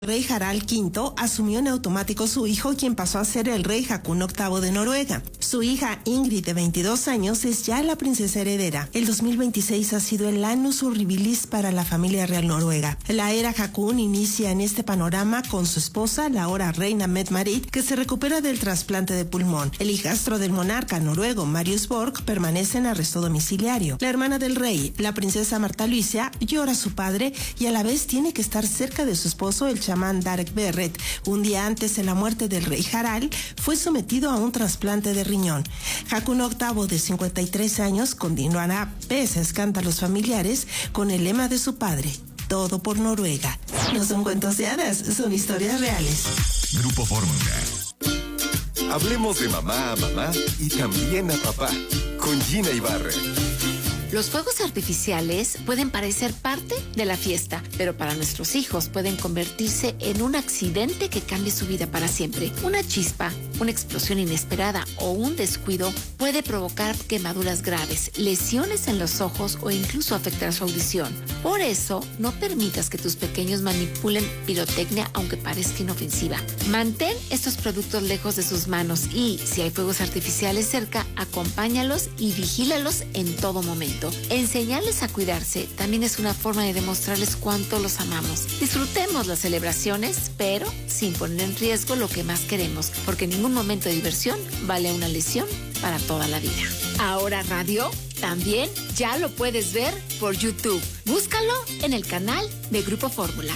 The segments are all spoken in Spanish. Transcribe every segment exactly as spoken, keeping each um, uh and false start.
El rey Harald quinto asumió en automático su hijo, quien pasó a ser el rey Haakon octavo de Noruega. Su hija Ingrid, de veintidós años, es ya la princesa heredera. El dos mil veintiséis ha sido el annus horribilis para la familia real noruega. La era Haakon inicia en este panorama con su esposa, la ahora reina Mette-Marit, que se recupera del trasplante de pulmón. El hijastro del monarca noruego, Marius Borg, permanece en arresto domiciliario. La hermana del rey, la princesa Marta Luisa, llora a su padre y a la vez tiene que estar cerca de su esposo, el chamán Darek Berret. Un día antes de la muerte del rey Harald, fue sometido a un trasplante de riñón. Haakon octavo, de cincuenta y tres años, continuará, pese a escándalos familiares, con el lema de su padre: todo por Noruega. No son cuentos de hadas, son historias reales. Grupo Fórmula. Hablemos de mamá a mamá y también a papá, con Gina Ibarra. Los fuegos artificiales pueden parecer parte de la fiesta, pero para nuestros hijos pueden convertirse en un accidente que cambie su vida para siempre. Una chispa, una explosión inesperada o un descuido puede provocar quemaduras graves, lesiones en los ojos o incluso afectar su audición. Por eso, no permitas que tus pequeños manipulen pirotecnia, aunque parezca inofensiva. Mantén estos productos lejos de sus manos y, si hay fuegos artificiales cerca, acompáñalos y vigílalos en todo momento. Enseñarles a cuidarse también es una forma de demostrarles cuánto los amamos. Disfrutemos las celebraciones, pero sin poner en riesgo lo que más queremos, porque ningún momento de diversión vale una lesión para toda la vida. Ahora Radio también ya lo puedes ver por YouTube. Búscalo en el canal de Grupo Fórmula.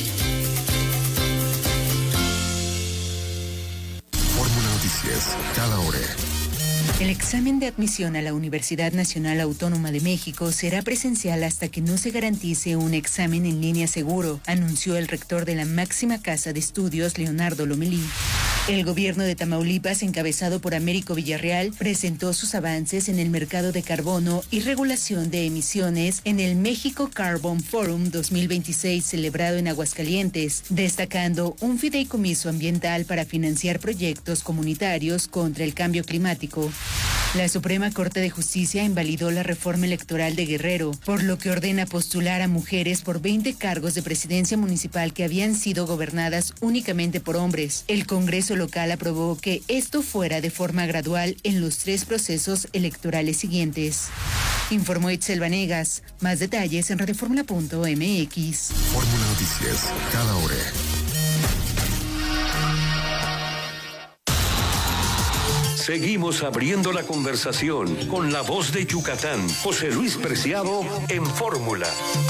Fórmula Noticias, cada hora. El examen de admisión a la Universidad Nacional Autónoma de México será presencial hasta que no se garantice un examen en línea seguro, anunció el rector de la máxima casa de estudios, Leonardo Lomelí. El gobierno de Tamaulipas, encabezado por Américo Villarreal, presentó sus avances en el mercado de carbono y regulación de emisiones en el México Carbon Forum dos mil veintiséis celebrado en Aguascalientes, destacando un fideicomiso ambiental para financiar proyectos comunitarios contra el cambio climático. La Suprema Corte de Justicia invalidó la reforma electoral de Guerrero, por lo que ordena postular a mujeres por veinte cargos de presidencia municipal que habían sido gobernadas únicamente por hombres. El Congreso local aprobó que esto fuera de forma gradual en los tres procesos electorales siguientes. Informó Itzel Vanegas. Más detalles en radioformula punto m x. Fórmula Noticias, cada hora. Seguimos abriendo la conversación con la voz de Yucatán, José Luis Preciado, en Fórmula.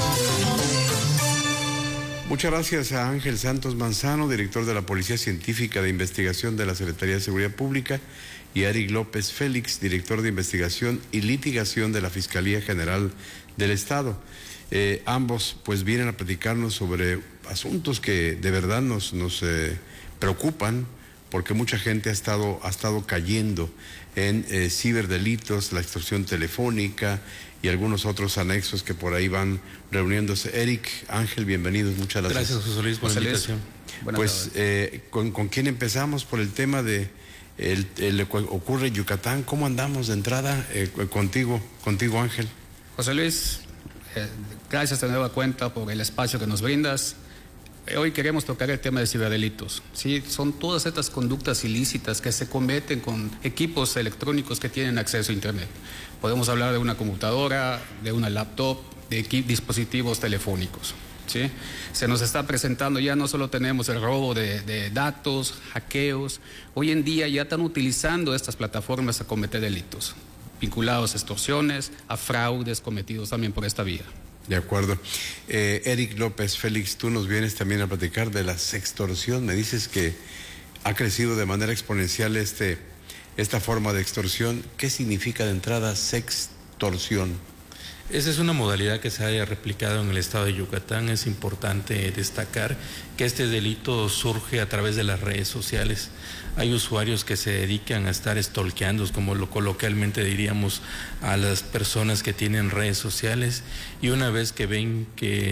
Muchas gracias a Ángel Santos Manzano, director de la Policía Científica de Investigación de la Secretaría de Seguridad Pública, y a Eric López Félix, director de Investigación y Litigación de la Fiscalía General del Estado. Eh, ambos pues vienen a platicarnos sobre asuntos que de verdad nos, nos eh, preocupan, porque mucha gente ha estado, ha estado cayendo en eh, ciberdelitos, la extorsión telefónica y algunos otros anexos que por ahí van reuniéndose. Eric, Ángel, bienvenidos, muchas gracias. Gracias, José Luis, por la invitación. Pues, eh, ¿con, ¿con quién empezamos? Por el tema de, el, el, ocurre en Yucatán, ¿cómo andamos de entrada? Eh, contigo, contigo, Ángel. José Luis, eh, gracias de nueva cuenta por el espacio que nos brindas. Hoy queremos tocar el tema de ciberdelitos. ¿Sí? Son todas estas conductas ilícitas que se cometen con equipos electrónicos que tienen acceso a Internet. Podemos hablar de una computadora, de una laptop, de dispositivos telefónicos. ¿Sí? Se nos está presentando, ya no solo tenemos el robo de, de datos, hackeos, hoy en día ya están utilizando estas plataformas a cometer delitos, vinculados a extorsiones, a fraudes cometidos también por esta vía. De acuerdo. Eh, Eric López Félix, tú nos vienes también a platicar de la sextorsión. Me dices que ha crecido de manera exponencial este, esta forma de extorsión. ¿Qué significa de entrada sextorsión? Esa es una modalidad que se haya replicado en el estado de Yucatán. Es importante destacar que este delito surge a través de las redes sociales. Hay usuarios que se dedican a estar stalkeando, como lo coloquialmente diríamos, a las personas que tienen redes sociales, y una vez que ven que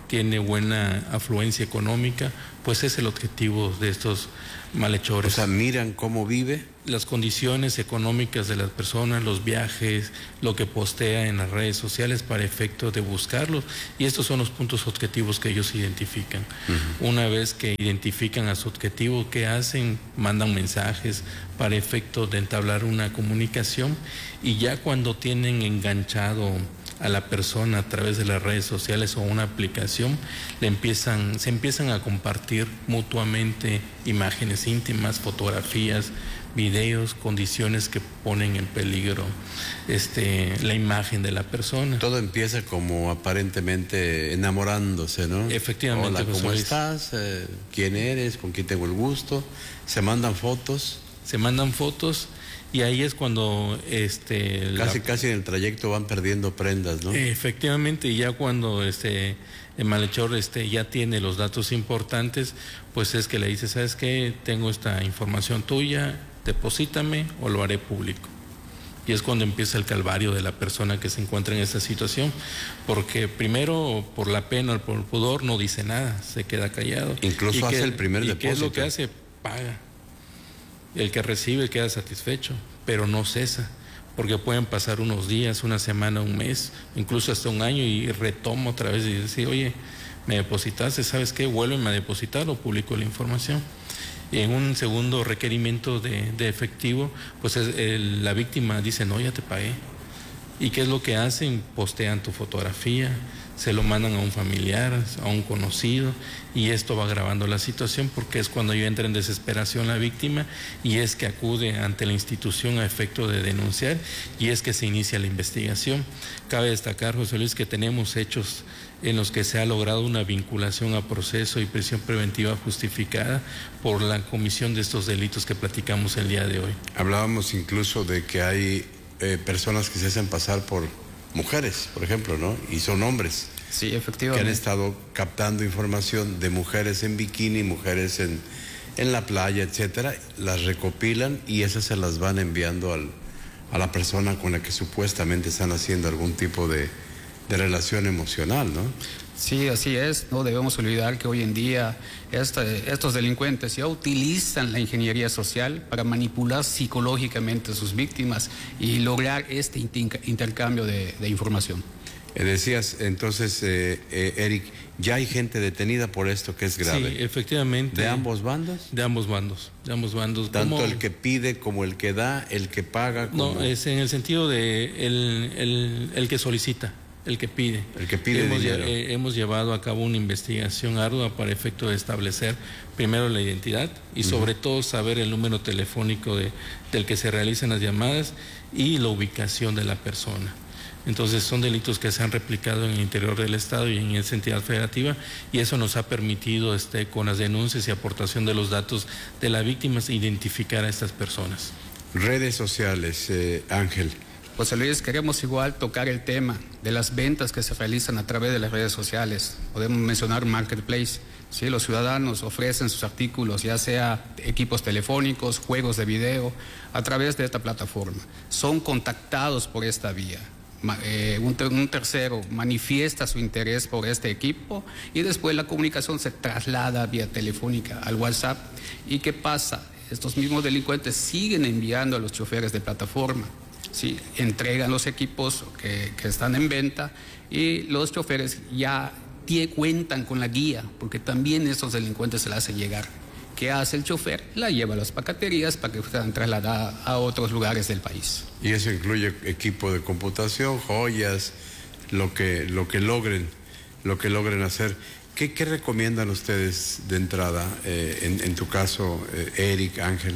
tiene buena afluencia económica, pues es el objetivo de estos malhechores. O sea, miran cómo vive. Las condiciones económicas de las personas, los viajes, lo que postea en las redes sociales para efecto de buscarlos. Y estos son los puntos objetivos que ellos identifican. Uh-huh. Una vez que identifican a su objetivo, ¿qué hacen? Mandan mensajes para efecto de entablar una comunicación, y ya cuando tienen enganchado a la persona a través de las redes sociales o una aplicación, le empiezan, se empiezan a compartir mutuamente imágenes íntimas, fotografías, videos, condiciones que ponen en peligro este, la imagen de la persona. Todo empieza como aparentemente enamorándose, ¿no? Efectivamente. Hola, ¿cómo estás? Eh, ¿Quién eres? ¿Con quién tengo el gusto? Se mandan fotos. Se mandan fotos. Y ahí es cuando este casi la, casi en el trayecto van perdiendo prendas, ¿no? Efectivamente, y ya cuando este el malhechor este ya tiene los datos importantes, pues es que le dice, ¿sabes qué? Tengo esta información tuya, deposítame o lo haré público. Y es cuando empieza el calvario de la persona que se encuentra en esta situación, porque primero por la pena o por el pudor no dice nada, se queda callado. Incluso hace el primer depósito. ¿Y qué es lo que hace? Paga. El que recibe queda satisfecho, pero no cesa, porque pueden pasar unos días, una semana, un mes, incluso hasta un año, y retomo otra vez y decir, oye, me depositaste, ¿sabes qué? Vuélveme a depositar o publico la información. Y en un segundo requerimiento de, de efectivo, pues es, el, la víctima dice, no, ya te pagué. ¿Y qué es lo que hacen? Postean tu fotografía, se lo mandan a un familiar, a un conocido, y esto va agravando la situación, porque es cuando ya entra en desesperación la víctima, y es que acude ante la institución a efecto de denunciar, y es que se inicia la investigación. Cabe destacar, José Luis, que tenemos hechos en los que se ha logrado una vinculación a proceso y prisión preventiva justificada por la comisión de estos delitos que platicamos el día de hoy. Hablábamos incluso de que hay eh, personas que se hacen pasar por mujeres, por ejemplo, ¿no? Y son hombres. Sí, efectivamente. Que han estado captando información de mujeres en bikini, mujeres en, en la playa, etcétera, las recopilan y esas se las van enviando al, a la persona con la que supuestamente están haciendo algún tipo de, de relación emocional, ¿no? Sí, así es. No debemos olvidar que hoy en día este, estos delincuentes ya utilizan la ingeniería social para manipular psicológicamente a sus víctimas y lograr este inter intercambio de, de información. Eh, decías entonces, eh, eh, Eric, ya hay gente detenida por esto que es grave. Sí, efectivamente. ¿De ambos bandos? De ambos bandos, de ambos bandos. Tanto ¿Cómo? El que pide como el que da, el que paga. Como... No, es en el sentido de el, el, el que solicita. El que pide. El que pide hemos, dinero. Eh, hemos llevado a cabo una investigación ardua para efecto de establecer primero la identidad y sobre uh-huh. todo saber el número telefónico de, del que se realizan las llamadas y la ubicación de la persona. Entonces son delitos que se han replicado en el interior del Estado y en esa entidad federativa, y eso nos ha permitido este, con las denuncias y aportación de los datos de las víctimas identificar a estas personas. Redes sociales, eh, Ángel. José Luis, queremos igual tocar el tema de las ventas que se realizan a través de las redes sociales. Podemos mencionar Marketplace. ¿Sí? Los ciudadanos ofrecen sus artículos, ya sea equipos telefónicos, juegos de video, a través de esta plataforma. Son contactados por esta vía. Eh, un, ter un tercero manifiesta su interés por este equipo y después la comunicación se traslada vía telefónica al WhatsApp. ¿Y qué pasa? Estos mismos delincuentes siguen enviando a los choferes de plataforma. Sí, entregan los equipos que, que están en venta y los choferes ya tie, cuentan con la guía, porque también estos delincuentes se la hacen llegar. ¿Qué hace el chofer? La lleva a las paqueterías para que sean trasladadas a otros lugares del país. Y eso incluye equipo de computación, joyas, lo que, lo que logren, lo que logren hacer. ¿Qué, qué recomiendan ustedes de entrada, eh, en, en tu caso, eh, Eric, Ángel?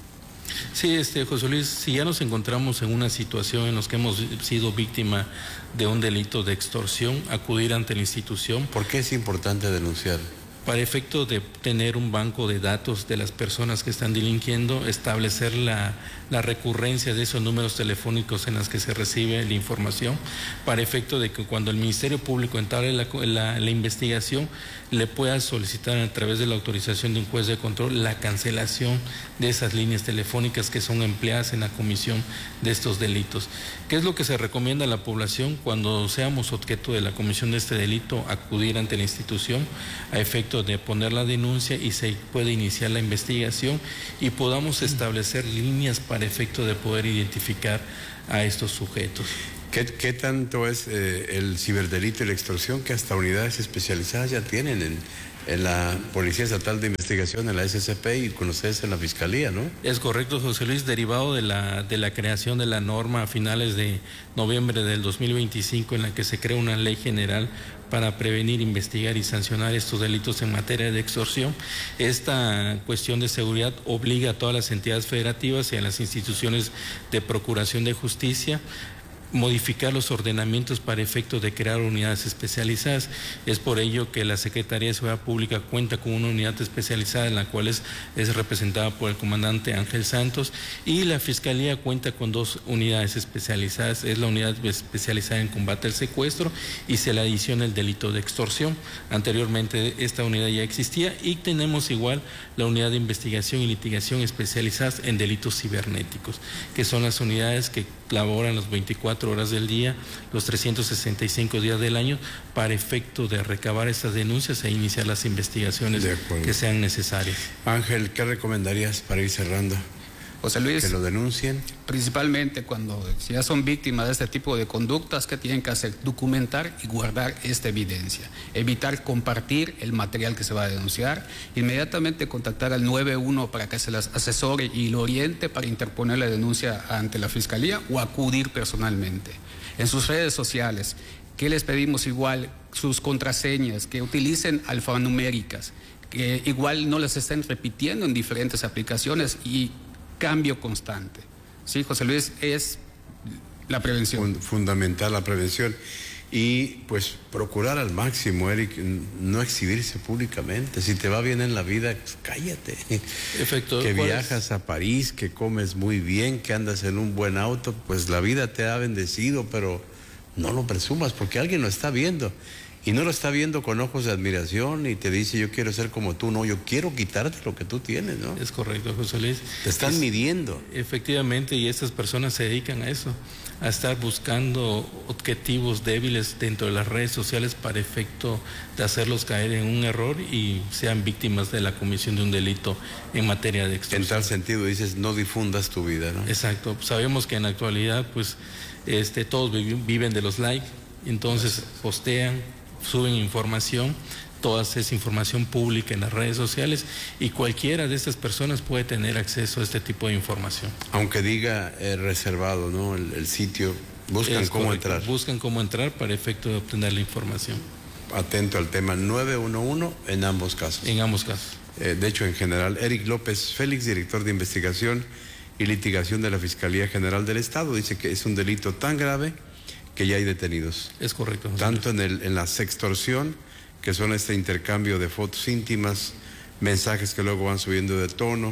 Sí, este, José Luis, si ya nos encontramos en una situación en la que hemos sido víctima de un delito de extorsión, acudir ante la institución. ¿Por qué es importante denunciar? para efecto de tener un banco de datos de las personas que están delinquiendo, establecer la, la recurrencia de esos números telefónicos en los que se recibe la información, para efecto de que cuando el Ministerio Público entable la, la, la investigación, le pueda solicitar a través de la autorización de un juez de control la cancelación de esas líneas telefónicas que son empleadas en la comisión de estos delitos. ¿Qué es lo que se recomienda a la población cuando seamos objeto de la comisión de este delito? Acudir ante la institución a efecto de poner la denuncia y se puede iniciar la investigación y podamos establecer líneas para efecto de poder identificar a estos sujetos. ¿Qué, qué tanto es eh, el ciberdelito y la extorsión que hasta unidades especializadas ya tienen en, en la Policía Estatal de Investigación, en la S C P y con ustedes en la Fiscalía, ¿no? Es correcto, José Luis, derivado de la, de la creación de la norma a finales de noviembre del dos mil veinticinco, en la que se crea una ley general para prevenir, investigar y sancionar estos delitos en materia de extorsión. Esta cuestión de seguridad obliga a todas las entidades federativas y a las instituciones de procuración de justicia modificar los ordenamientos para efecto de crear unidades especializadas. Es por ello que la Secretaría de Seguridad Pública cuenta con una unidad especializada en la cual es, es representada por el comandante Ángel Santos, y la Fiscalía cuenta con dos unidades especializadas. Es la unidad especializada en combate al secuestro y se le adiciona el delito de extorsión. Anteriormente esta unidad ya existía, y tenemos igual la unidad de investigación y litigación especializadas en delitos cibernéticos, que son las unidades que laboran las veinticuatro horas del día, los trescientos sesenta y cinco días del año, para efecto de recabar estas denuncias e iniciar las investigaciones que sean necesarias. Ángel, ¿qué recomendarías para ir cerrando? José Luis, que lo denuncien. Principalmente cuando ya son víctimas de este tipo de conductas, ¿qué tienen que hacer? Documentar y guardar esta evidencia. Evitar compartir el material que se va a denunciar. Inmediatamente contactar al nueve uno para que se las asesore y lo oriente para interponer la denuncia ante la Fiscalía, o acudir personalmente. En sus redes sociales, ¿qué les pedimos? Igual sus contraseñas, que utilicen alfanuméricas, que igual no las estén repitiendo en diferentes aplicaciones, y cambio constante. Sí, José Luis, es la prevención. Fundamental la prevención. Y pues procurar al máximo, Eric, no exhibirse públicamente. Si te va bien en la vida, pues, cállate. Efecto, que viajas es? a París, que comes muy bien, que andas en un buen auto, pues la vida te ha bendecido, pero no lo presumas porque alguien lo está viendo. Y no lo está viendo con ojos de admiración y te dice, yo quiero ser como tú. No, yo quiero quitarte lo que tú tienes, ¿no? Es correcto, José Luis. Te están es, midiendo. Efectivamente, y estas personas se dedican a eso, a estar buscando objetivos débiles dentro de las redes sociales para efecto de hacerlos caer en un error y sean víctimas de la comisión de un delito en materia de extorsión. En tal sentido dices, no difundas tu vida, ¿no? Exacto. Sabemos que en la actualidad, pues, este, todos viven de los likes, entonces postean, suben información, toda esa información pública en las redes sociales, y cualquiera de estas personas puede tener acceso a este tipo de información. Aunque diga eh, reservado, ¿no? El, el sitio, buscan es cómo correcto. entrar. Buscan cómo entrar para efecto de obtener la información. Atento al tema nueve uno uno en ambos casos. En ambos casos. Eh, de hecho, en general, Eric López Félix, director de investigación y litigación de la Fiscalía General del Estado, dice que es un delito tan grave que ya hay detenidos. Es correcto. Tanto en, el, en la sextorsión, que son este intercambio de fotos íntimas, mensajes que luego van subiendo de tono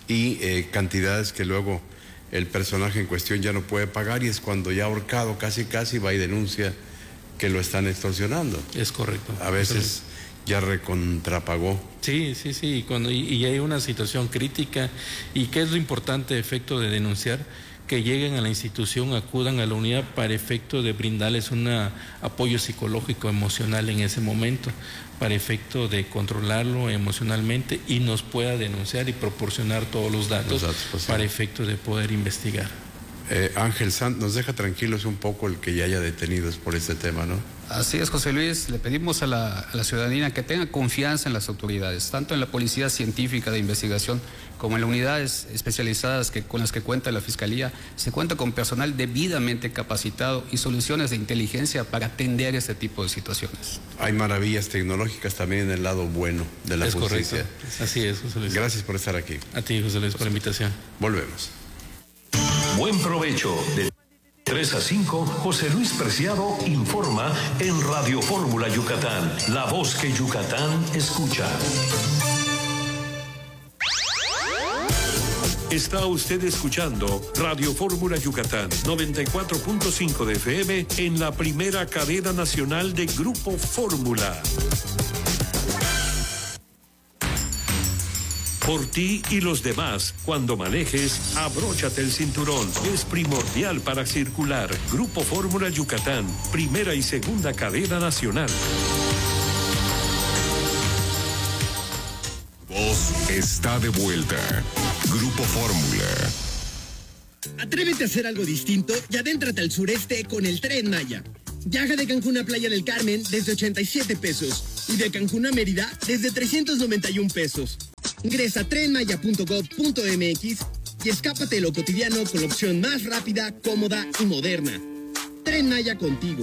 y eh, cantidades que luego el personaje en cuestión ya no puede pagar, y es cuando ya ahorcado casi casi va y denuncia que lo están extorsionando. Es correcto. A veces ya recontrapagó. Sí, sí, sí, y, cuando, y, y hay una situación crítica, y qué es lo importante de efecto de denunciar, que lleguen a la institución, acudan a la unidad para efecto de brindarles un apoyo psicológico, emocional en ese momento, para efecto de controlarlo emocionalmente y nos pueda denunciar y proporcionar todos los datos, los datos pues, para sí. efecto de poder investigar. Eh, Ángel Santos, nos deja tranquilos un poco el que ya haya detenidos por este tema, ¿no? Así es, José Luis. Le pedimos a la, a la ciudadanía que tenga confianza en las autoridades, tanto en la Policía Científica de Investigación como en las unidades especializadas que, con las que cuenta la Fiscalía. Se cuenta con personal debidamente capacitado y soluciones de inteligencia para atender este tipo de situaciones. Hay maravillas tecnológicas también en el lado bueno de la es justicia. Correcto. Así es, José Luis. Gracias por estar aquí. A ti, José Luis, por la invitación. Volvemos. Buen provecho. De... tres a cinco, José Luis Preciado informa en Radio Fórmula Yucatán, la voz que Yucatán escucha. Está usted escuchando Radio Fórmula Yucatán, noventa y cuatro punto cinco de F M en la primera cadena nacional de Grupo Fórmula. Por ti y los demás, cuando manejes, abróchate el cinturón. Es primordial para circular. Grupo Fórmula Yucatán, primera y segunda cadena nacional. Voz está de vuelta. Grupo Fórmula. Atrévete a hacer algo distinto y adéntrate al sureste con el Tren Maya. Viaja de Cancún a Playa del Carmen desde ochenta y siete pesos y de Cancún a Mérida desde trescientos noventa y un pesos. Ingresa a tren maya punto gob punto m x y escápate de lo cotidiano con la opción más rápida, cómoda y moderna. Tren Maya contigo.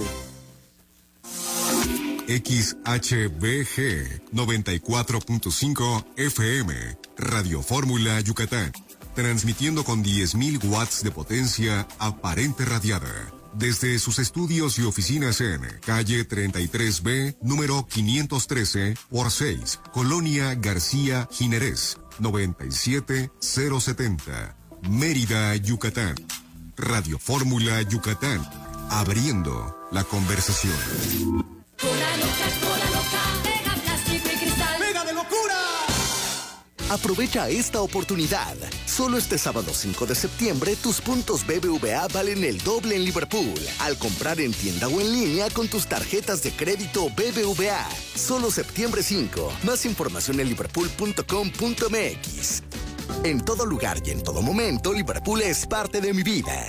X H B G noventa y cuatro punto cinco F M, Radio Fórmula Yucatán, transmitiendo con diez mil watts de potencia aparente radiada. Desde sus estudios y oficinas en calle treinta y tres B, número quinientos trece por seis, Colonia García Jiménez, noventa y siete mil setenta, Mérida, Yucatán. Radio Fórmula Yucatán, abriendo la conversación. Cola loca, cola loca, pega plástico y cristal. ¡Pega de locura! Aprovecha esta oportunidad. Solo este sábado cinco de septiembre, tus puntos B B V A valen el doble en Liverpool. Al comprar en tienda o en línea con tus tarjetas de crédito B B V A. Solo septiembre cinco. Más información en liverpool punto com punto m x. En todo lugar y en todo momento, Liverpool es parte de mi vida.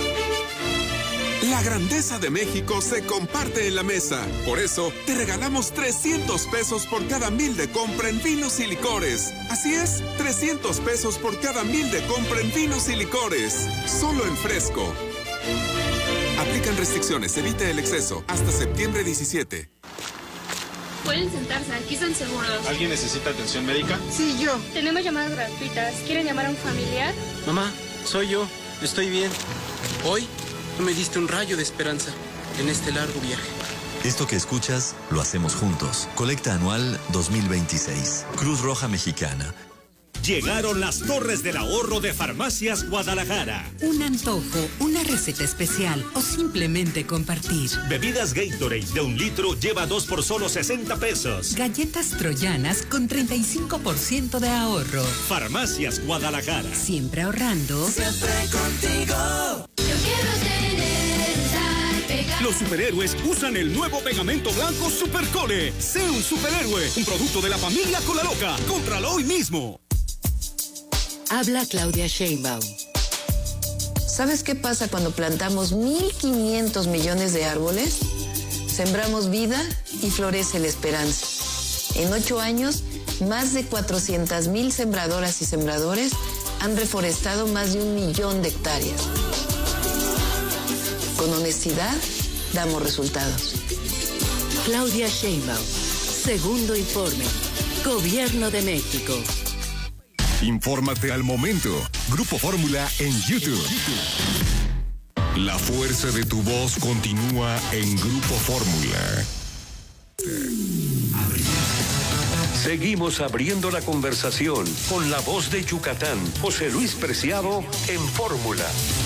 La grandeza de México se comparte en la mesa. Por eso, te regalamos trescientos pesos por cada mil de compra en vinos y licores. Así es, trescientos pesos por cada mil de compra en vinos y licores. Solo en Fresco. Aplican restricciones, evite el exceso. Hasta septiembre diecisiete. Pueden sentarse, aquí están seguros. ¿Alguien necesita atención médica? Sí, yo. Tenemos llamadas gratuitas. ¿Quieren llamar a un familiar? Mamá, soy yo. Estoy bien. Hoy me diste un rayo de esperanza en este largo viaje. Esto que escuchas, lo hacemos juntos. Colecta anual dos mil veintiséis. Cruz Roja Mexicana. Llegaron las Torres del Ahorro de Farmacias Guadalajara. Un antojo, una receta especial o simplemente compartir. Bebidas Gatorade de un litro lleva dos por solo sesenta pesos. Galletas troyanas con treinta y cinco por ciento de ahorro. Farmacias Guadalajara. Siempre ahorrando. Siempre contigo. Yo quiero tener Pega. Los superhéroes usan el nuevo pegamento blanco Supercole. Sé un superhéroe, un producto de la familia Cola Loca. Cómpralo hoy mismo. Habla Claudia Sheinbaum. ¿Sabes qué pasa cuando plantamos mil quinientos millones de árboles? Sembramos vida y florece la esperanza. En ocho años, más de cuatrocientas mil sembradoras y sembradores han reforestado más de un millón de hectáreas. Con honestidad, damos resultados. Claudia Sheinbaum. Segundo informe. Gobierno de México. Infórmate al momento. Grupo Fórmula en YouTube. La fuerza de tu voz continúa en Grupo Fórmula. Seguimos abriendo la conversación con la voz de Yucatán, José Luis Preciado en Fórmula.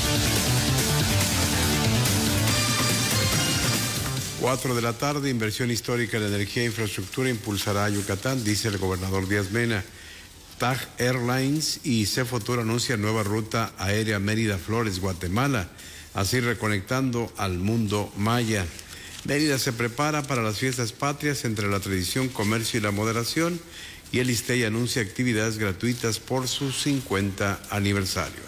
Cuatro de la tarde, inversión histórica en energía e infraestructura impulsará a Yucatán, dice el gobernador Díaz Mena. T A G Airlines y Cefotur anuncian nueva ruta aérea Mérida Flores, Guatemala, así reconectando al mundo maya. Mérida se prepara para las fiestas patrias entre la tradición, comercio y la moderación, y el ISTEI anuncia actividades gratuitas por su cincuenta aniversario.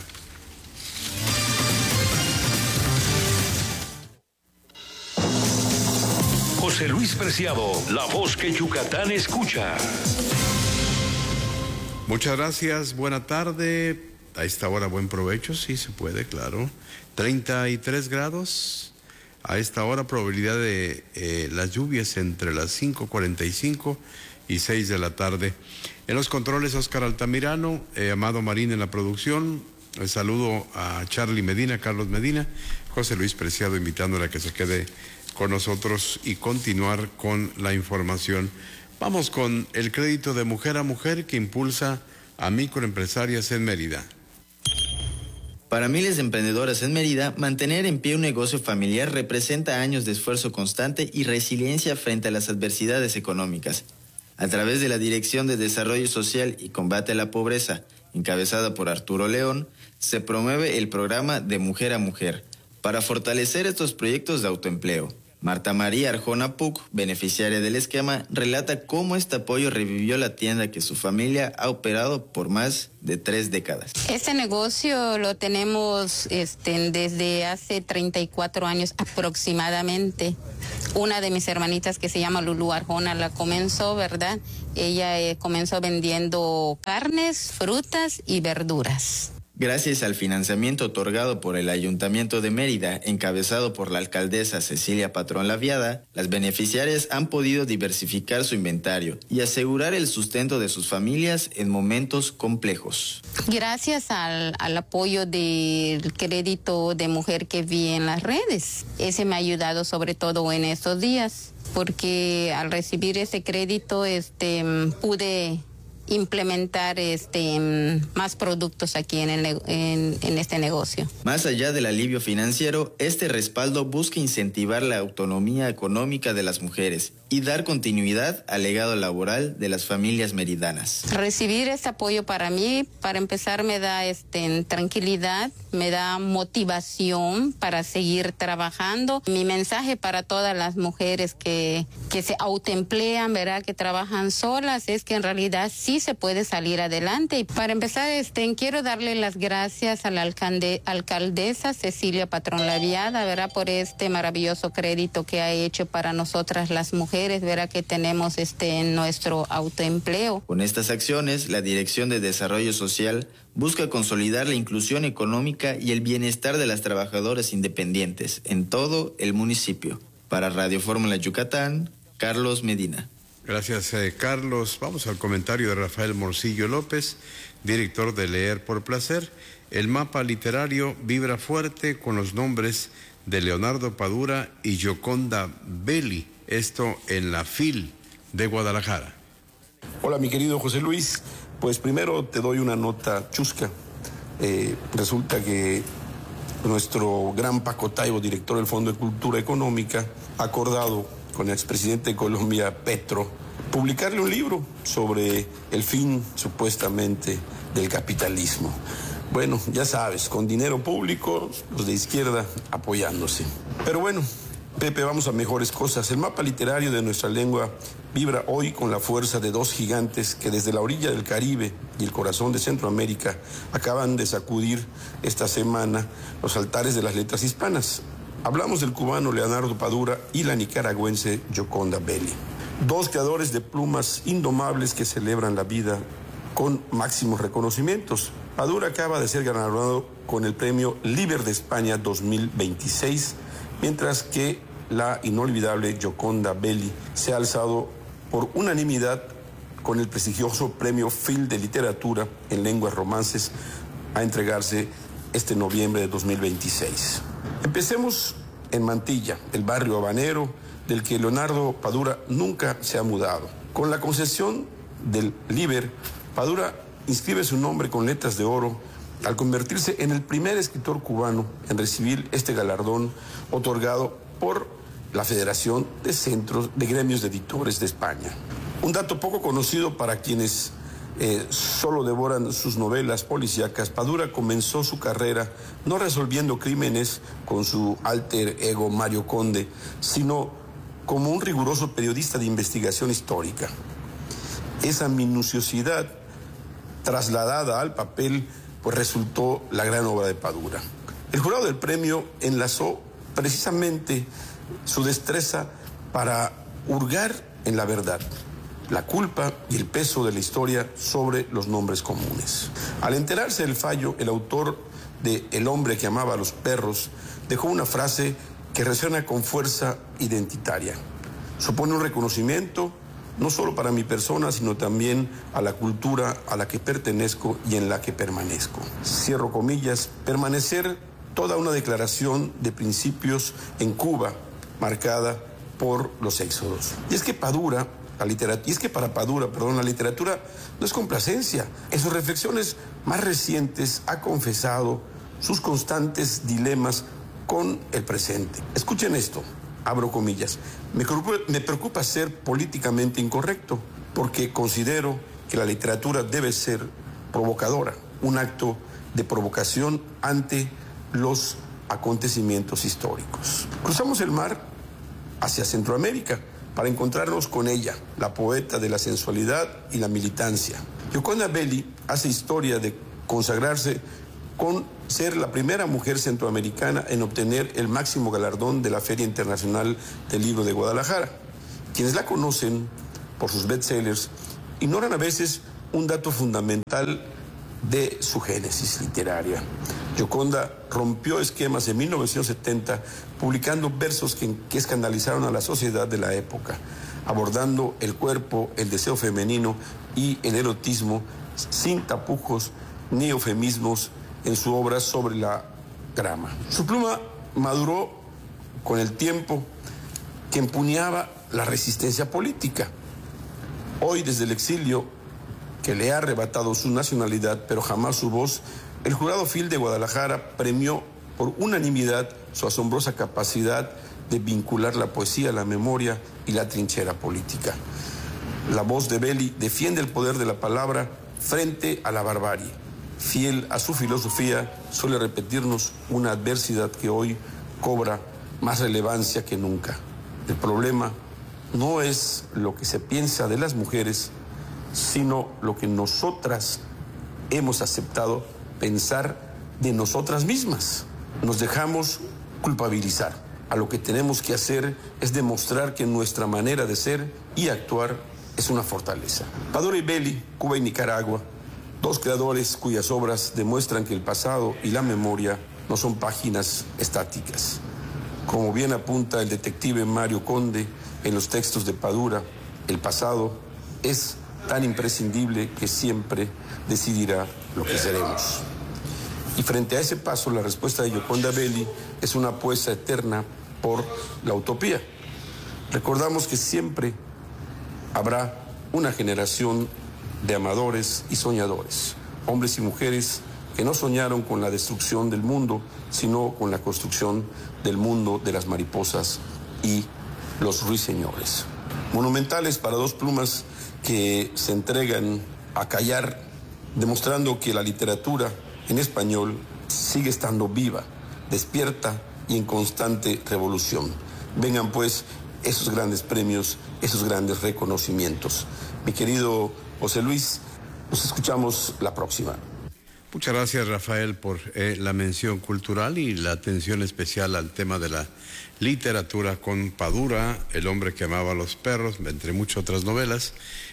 José Luis Preciado, la voz que Yucatán escucha. Muchas gracias, buena tarde. A esta hora buen provecho, sí se puede, claro. treinta y tres grados. A esta hora probabilidad de eh, las lluvias entre las cinco cuarenta y cinco y seis de la tarde. En los controles Óscar Altamirano, eh, Amado Marín en la producción, El saludo a Charlie Medina, Carlos Medina, José Luis Preciado, invitándole a que se quede con nosotros y continuar con la información. Vamos con el crédito de mujer a mujer que impulsa a microempresarias en Mérida. Para miles de emprendedoras en Mérida, mantener en pie un negocio familiar representa años de esfuerzo constante y resiliencia frente a las adversidades económicas. A través de la Dirección de Desarrollo Social y Combate a la Pobreza, encabezada por Arturo León, se promueve el programa de Mujer a Mujer para fortalecer estos proyectos de autoempleo. Marta María Arjona Puc, beneficiaria del esquema, relata cómo este apoyo revivió la tienda que su familia ha operado por más de tres décadas. Este negocio lo tenemos este, desde hace treinta y cuatro años aproximadamente. Una de mis hermanitas que se llama Lulú Arjona la comenzó, ¿verdad? Ella eh, comenzó vendiendo carnes, frutas y verduras. Gracias al financiamiento otorgado por el Ayuntamiento de Mérida, encabezado por la alcaldesa Cecilia Patrón Laviada, las beneficiarias han podido diversificar su inventario y asegurar el sustento de sus familias en momentos complejos. Gracias al, al apoyo del crédito de mujer que vi en las redes, ese me ha ayudado sobre todo en estos días, porque al recibir ese crédito este, pude implementar este más productos aquí en, el, en, en este negocio. Más allá del alivio financiero, este respaldo busca incentivar la autonomía económica de las mujeres y dar continuidad al legado laboral de las familias meridanas. Recibir este apoyo para mí, para empezar, me da este, tranquilidad, me da motivación para seguir trabajando. Mi mensaje para todas las mujeres que, que se autoemplean, ¿verdad?, que trabajan solas, es que en realidad sí se puede salir adelante. Y para empezar, este, quiero darle las gracias a la alcalde, alcaldesa Cecilia Patrón Laviada, ¿verdad?, por este maravilloso crédito que ha hecho para nosotras las mujeres, ¿verdad?, que tenemos este, en nuestro autoempleo. Con estas acciones, la Dirección de Desarrollo Social busca consolidar la inclusión económica y el bienestar de las trabajadoras independientes en todo el municipio. Para Radio Fórmula Yucatán, Carlos Medina. Gracias, eh, Carlos. Vamos al comentario de Rafael Morcillo López, director de Leer por Placer. El mapa literario vibra fuerte con los nombres de Leonardo Padura y Gioconda Belli, esto en la F I L de Guadalajara. Hola, mi querido José Luis. Pues primero te doy una nota chusca. Eh, resulta que nuestro gran Paco Taibo, director del Fondo de Cultura Económica, ha acordado con el expresidente de Colombia, Petro, publicarle un libro sobre el fin, supuestamente, del capitalismo. Bueno, ya sabes, con dinero público, los de izquierda apoyándose. Pero bueno, Pepe, vamos a mejores cosas. El mapa literario de nuestra lengua vibra hoy con la fuerza de dos gigantes que desde la orilla del Caribe y el corazón de Centroamérica acaban de sacudir esta semana los altares de las letras hispanas. Hablamos del cubano Leonardo Padura y la nicaragüense Gioconda Belli. Dos creadores de plumas indomables que celebran la vida con máximos reconocimientos. Padura acaba de ser galardonado con el premio Liber de España dos mil veintiséis, mientras que la inolvidable Gioconda Belli se ha alzado por unanimidad con el prestigioso premio F I L de Literatura en Lenguas Romances a entregarse este noviembre de dos mil veintiséis. Empecemos en Mantilla, el barrio habanero del que Leonardo Padura nunca se ha mudado. Con la concesión del Liber, Padura inscribe su nombre con letras de oro al convertirse en el primer escritor cubano en recibir este galardón otorgado por la Federación de Centros de Gremios de Editores de España. Un dato poco conocido para quienes eh, solo devoran sus novelas policíacas: Padura comenzó su carrera no resolviendo crímenes con su alter ego Mario Conde, sino como un riguroso periodista de investigación histórica. Esa minuciosidad trasladada al papel pues resultó la gran obra de Padura. El jurado del premio enlazó precisamente su destreza para hurgar en la verdad, la culpa y el peso de la historia sobre los nombres comunes. Al enterarse del fallo, el autor de El hombre que amaba a los perros dejó una frase que resuena con fuerza identitaria. Supone un reconocimiento no solo para mi persona, sino también a la cultura a la que pertenezco y en la que permanezco. Cierro comillas, permanecer toda una declaración de principios en Cuba marcada por los éxodos. Y es que Padura, la literatura, y es que para Padura, perdón, la literatura no es complacencia. En sus reflexiones más recientes ha confesado sus constantes dilemas con el presente. Escuchen esto. Abro comillas, me preocupa, me preocupa ser políticamente incorrecto porque considero que la literatura debe ser provocadora, un acto de provocación ante los acontecimientos históricos. Cruzamos el mar hacia Centroamérica para encontrarnos con ella, la poeta de la sensualidad y la militancia. Gioconda Belli hace historia de consagrarse con ser la primera mujer centroamericana en obtener el máximo galardón de la Feria Internacional del Libro de Guadalajara. Quienes la conocen por sus bestsellers ignoran a veces un dato fundamental de su génesis literaria. Gioconda rompió esquemas en mil novecientos setenta publicando versos que, que escandalizaron a la sociedad de la época, abordando el cuerpo, el deseo femenino y el erotismo sin tapujos ni eufemismos en su obra Sobre la grama. Su pluma maduró con el tiempo que empuñaba la resistencia política. Hoy, desde el exilio que le ha arrebatado su nacionalidad, pero jamás su voz, el jurado Phil de Guadalajara premió por unanimidad su asombrosa capacidad de vincular la poesía, la memoria y la trinchera política. La voz de Belli defiende el poder de la palabra frente a la barbarie. Fiel a su filosofía, suele repetirnos una adversidad que hoy cobra más relevancia que nunca. El problema no es lo que se piensa de las mujeres, sino lo que nosotras hemos aceptado pensar de nosotras mismas. Nos dejamos culpabilizar. A lo que tenemos que hacer es demostrar que nuestra manera de ser y actuar es una fortaleza. Padura y Belli, Cuba y Nicaragua, dos creadores cuyas obras demuestran que el pasado y la memoria no son páginas estáticas. Como bien apunta el detective Mario Conde en los textos de Padura, el pasado es tan imprescindible que siempre decidirá lo que seremos. Y frente a ese paso, la respuesta de Gioconda Belli es una apuesta eterna por la utopía. Recordamos que siempre habrá una generación de amadores y soñadores, hombres y mujeres que no soñaron con la destrucción del mundo, sino con la construcción del mundo de las mariposas y los ruiseñores. Monumentales para dos plumas que se entregan a callar, demostrando que la literatura en español sigue estando viva, despierta y en constante revolución. Vengan pues esos grandes premios, esos grandes reconocimientos. Mi querido José Luis, nos escuchamos la próxima. Muchas gracias, Rafael, por eh, la mención cultural y la atención especial al tema de la literatura con Padura, El hombre que amaba a los perros, entre muchas otras novelas,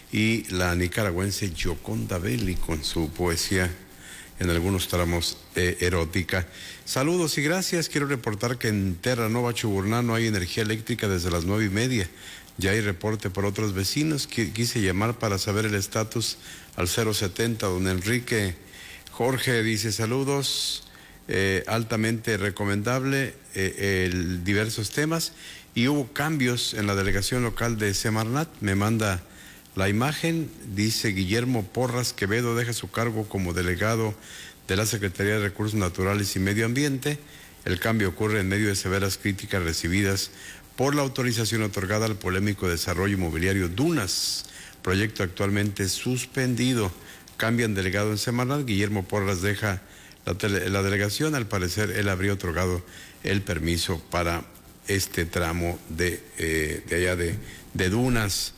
y la nicaragüense Gioconda Belli con su poesía en algunos tramos eh, erótica. Saludos y gracias. Quiero reportar que en Terra Nova Chuburná no hay energía eléctrica desde las nueve y media. Ya hay reporte por otros vecinos. Quise llamar para saber el estatus al cero setenta. Don Enrique Jorge dice saludos, eh, altamente recomendable eh, el, diversos temas. Y hubo cambios en la delegación local de Semarnat. Me manda la imagen. Dice Guillermo Porras Quevedo deja su cargo como delegado de la Secretaría de Recursos Naturales y Medio Ambiente. El cambio ocurre en medio de severas críticas recibidas por la autorización otorgada al polémico desarrollo inmobiliario Dunas, proyecto actualmente suspendido. Cambian delegado en Semarnat. Guillermo Porras deja la, tele, la delegación. Al parecer él habría otorgado el permiso para este tramo de, eh, de allá de, de Dunas.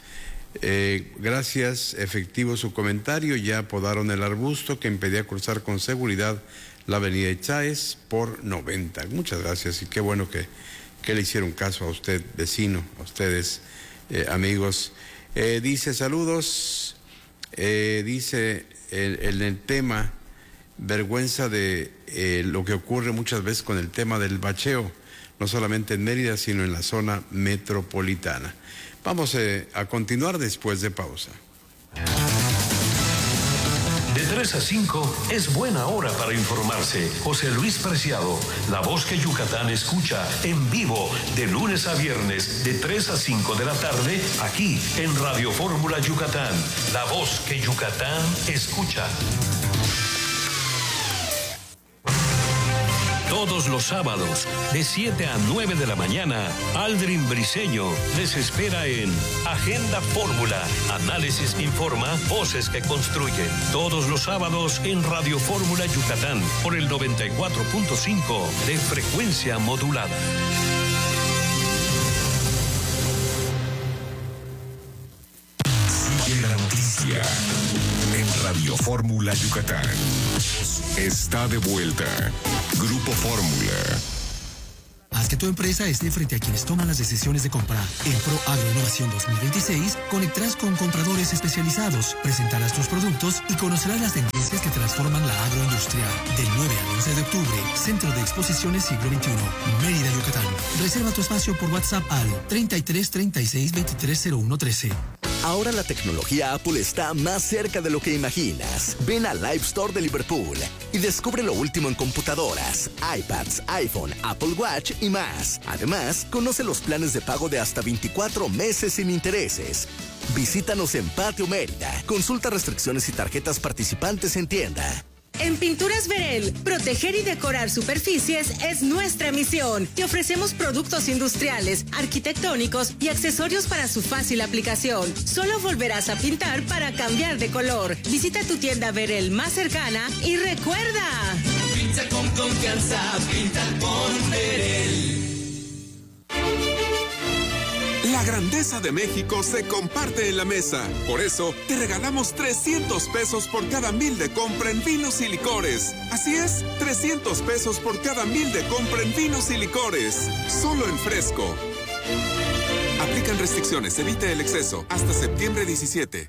Eh, gracias, efectivo su comentario. Ya apodaron el arbusto que impedía cruzar con seguridad la avenida Echáez por noventa. Muchas gracias y qué bueno que, que le hicieron caso a usted, vecino, a ustedes, eh, amigos. Eh, dice saludos, eh, dice el, el, el tema, vergüenza de eh, lo que ocurre muchas veces con el tema del bacheo, no solamente en Mérida, sino en la zona metropolitana. Vamos eh, a continuar después de pausa. De tres a cinco es buena hora para informarse. José Luis Preciado, la voz que Yucatán escucha en vivo de lunes a viernes de tres a cinco de la tarde aquí en Radio Fórmula Yucatán. La voz que Yucatán escucha. Todos los sábados, de siete a nueve de la mañana, Aldrin Briseño les espera en Agenda Fórmula. Análisis informa, voces que construyen. Todos los sábados en Radio Fórmula Yucatán, por el noventa y cuatro punto cinco de frecuencia modulada. Sigue la noticia en Radio Fórmula Yucatán. Está de vuelta Grupo Fórmula. Haz que tu empresa esté frente a quienes toman las decisiones de compra. En Pro Agroinnovación dos mil veintiséis, conectarás con compradores especializados, presentarás tus productos y conocerás las tendencias que transforman la agroindustria. Del nueve al once de octubre, Centro de Exposiciones Siglo veintiuno, Mérida, Yucatán. Reserva tu espacio por WhatsApp al treinta y tres, treinta y seis, veintitrés, cero uno, trece. Ahora la tecnología Apple está más cerca de lo que imaginas. Ven al Live Store de Liverpool y descubre lo último en computadoras, iPads, iPhone, Apple Watch y más. Además, conoce los planes de pago de hasta veinticuatro meses sin intereses. Visítanos en Patio Mérida. Consulta restricciones y tarjetas participantes en tienda. En Pinturas Verel, proteger y decorar superficies es nuestra misión. Te ofrecemos productos industriales, arquitectónicos y accesorios para su fácil aplicación. Solo volverás a pintar para cambiar de color. Visita tu tienda Verel más cercana y recuerda: pinta con confianza, pinta con Verel. La grandeza de México se comparte en la mesa. Por eso, te regalamos trescientos pesos por cada mil de compra en vinos y licores. Así es, trescientos pesos por cada mil de compra en vinos y licores. Solo en Fresco. Aplican restricciones, evite el exceso. Hasta septiembre diecisiete.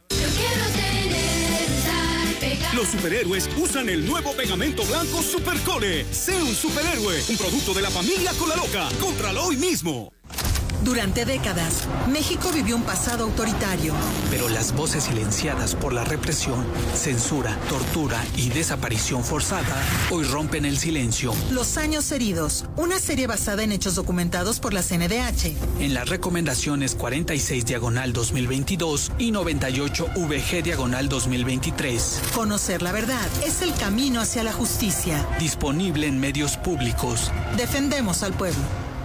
Los superhéroes usan el nuevo pegamento blanco Supercole. Sé un superhéroe, un producto de la familia Colaloca. Cómpralo hoy mismo. Durante décadas, México vivió un pasado autoritario. Pero las voces silenciadas por la represión, censura, tortura y desaparición forzada hoy rompen el silencio. Los años heridos, una serie basada en hechos documentados por la C N D H. En las recomendaciones cuarenta y seis diagonal dos mil veintidós y noventa y ocho V G diagonal dos mil veintitrés. Conocer la verdad es el camino hacia la justicia. Disponible en medios públicos. Defendemos al pueblo.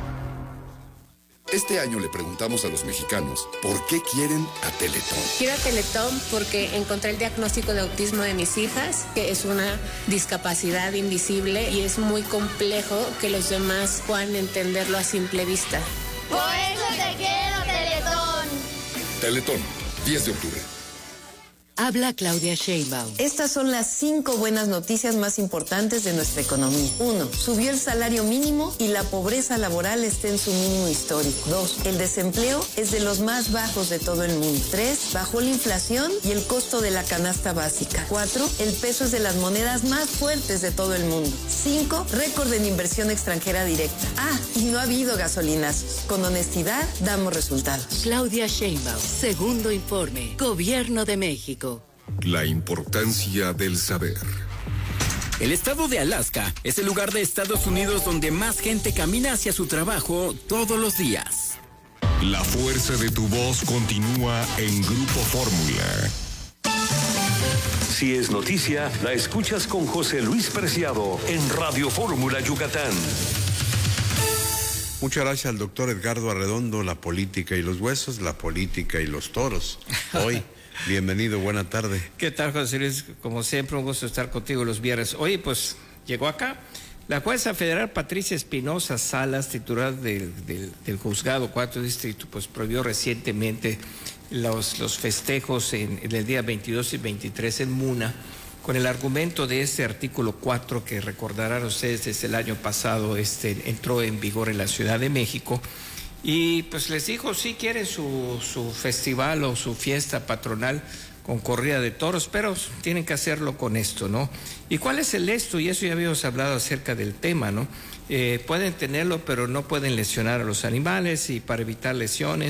Este año le preguntamos a los mexicanos por qué quieren a Teletón. Quiero a Teletón porque encontré el diagnóstico de autismo de mis hijas, que es una discapacidad invisible y es muy complejo que los demás puedan entenderlo a simple vista. Por eso te quiero, Teletón. Teletón, diez de octubre. Habla Claudia Sheinbaum. Estas son las cinco buenas noticias más importantes de nuestra economía. Uno, subió el salario mínimo y la pobreza laboral está en su mínimo histórico. Dos, el desempleo es de los más bajos de todo el mundo. Tres, bajó la inflación y el costo de la canasta básica. Cuatro, el peso es de las monedas más fuertes de todo el mundo. Cinco, récord en inversión extranjera directa. Ah, y no ha habido gasolinazos. Con honestidad, damos resultados. Claudia Sheinbaum, segundo informe, Gobierno de México. La importancia del saber. El estado de Alaska es el lugar de Estados Unidos donde más gente camina hacia su trabajo todos los días. La fuerza de tu voz continúa en Grupo Fórmula. Si es noticia, la escuchas con José Luis Preciado en Radio Fórmula Yucatán. Muchas gracias al doctor Edgardo Arredondo, la política y los huesos, la política y los toros. Hoy, bienvenido, buena tarde. ¿Qué tal, José Luis? Como siempre, un gusto estar contigo los viernes. Oye, pues, llegó acá la jueza federal Patricia Espinosa Salas, titular del, del, del juzgado cuarto distrito, pues prohibió recientemente los, los festejos en, en el día veintidós y veintitrés en Muna, con el argumento de este artículo cuatro que recordarán ustedes desde el año pasado este, entró en vigor en la Ciudad de México. Y pues les dijo, si quieren su, su festival o su fiesta patronal con corrida de toros, pero tienen que hacerlo con esto, ¿no? ¿Y cuál es el esto? Y eso ya habíamos hablado acerca del tema, ¿no? Eh, pueden tenerlo, pero no pueden lesionar a los animales, y para evitar lesiones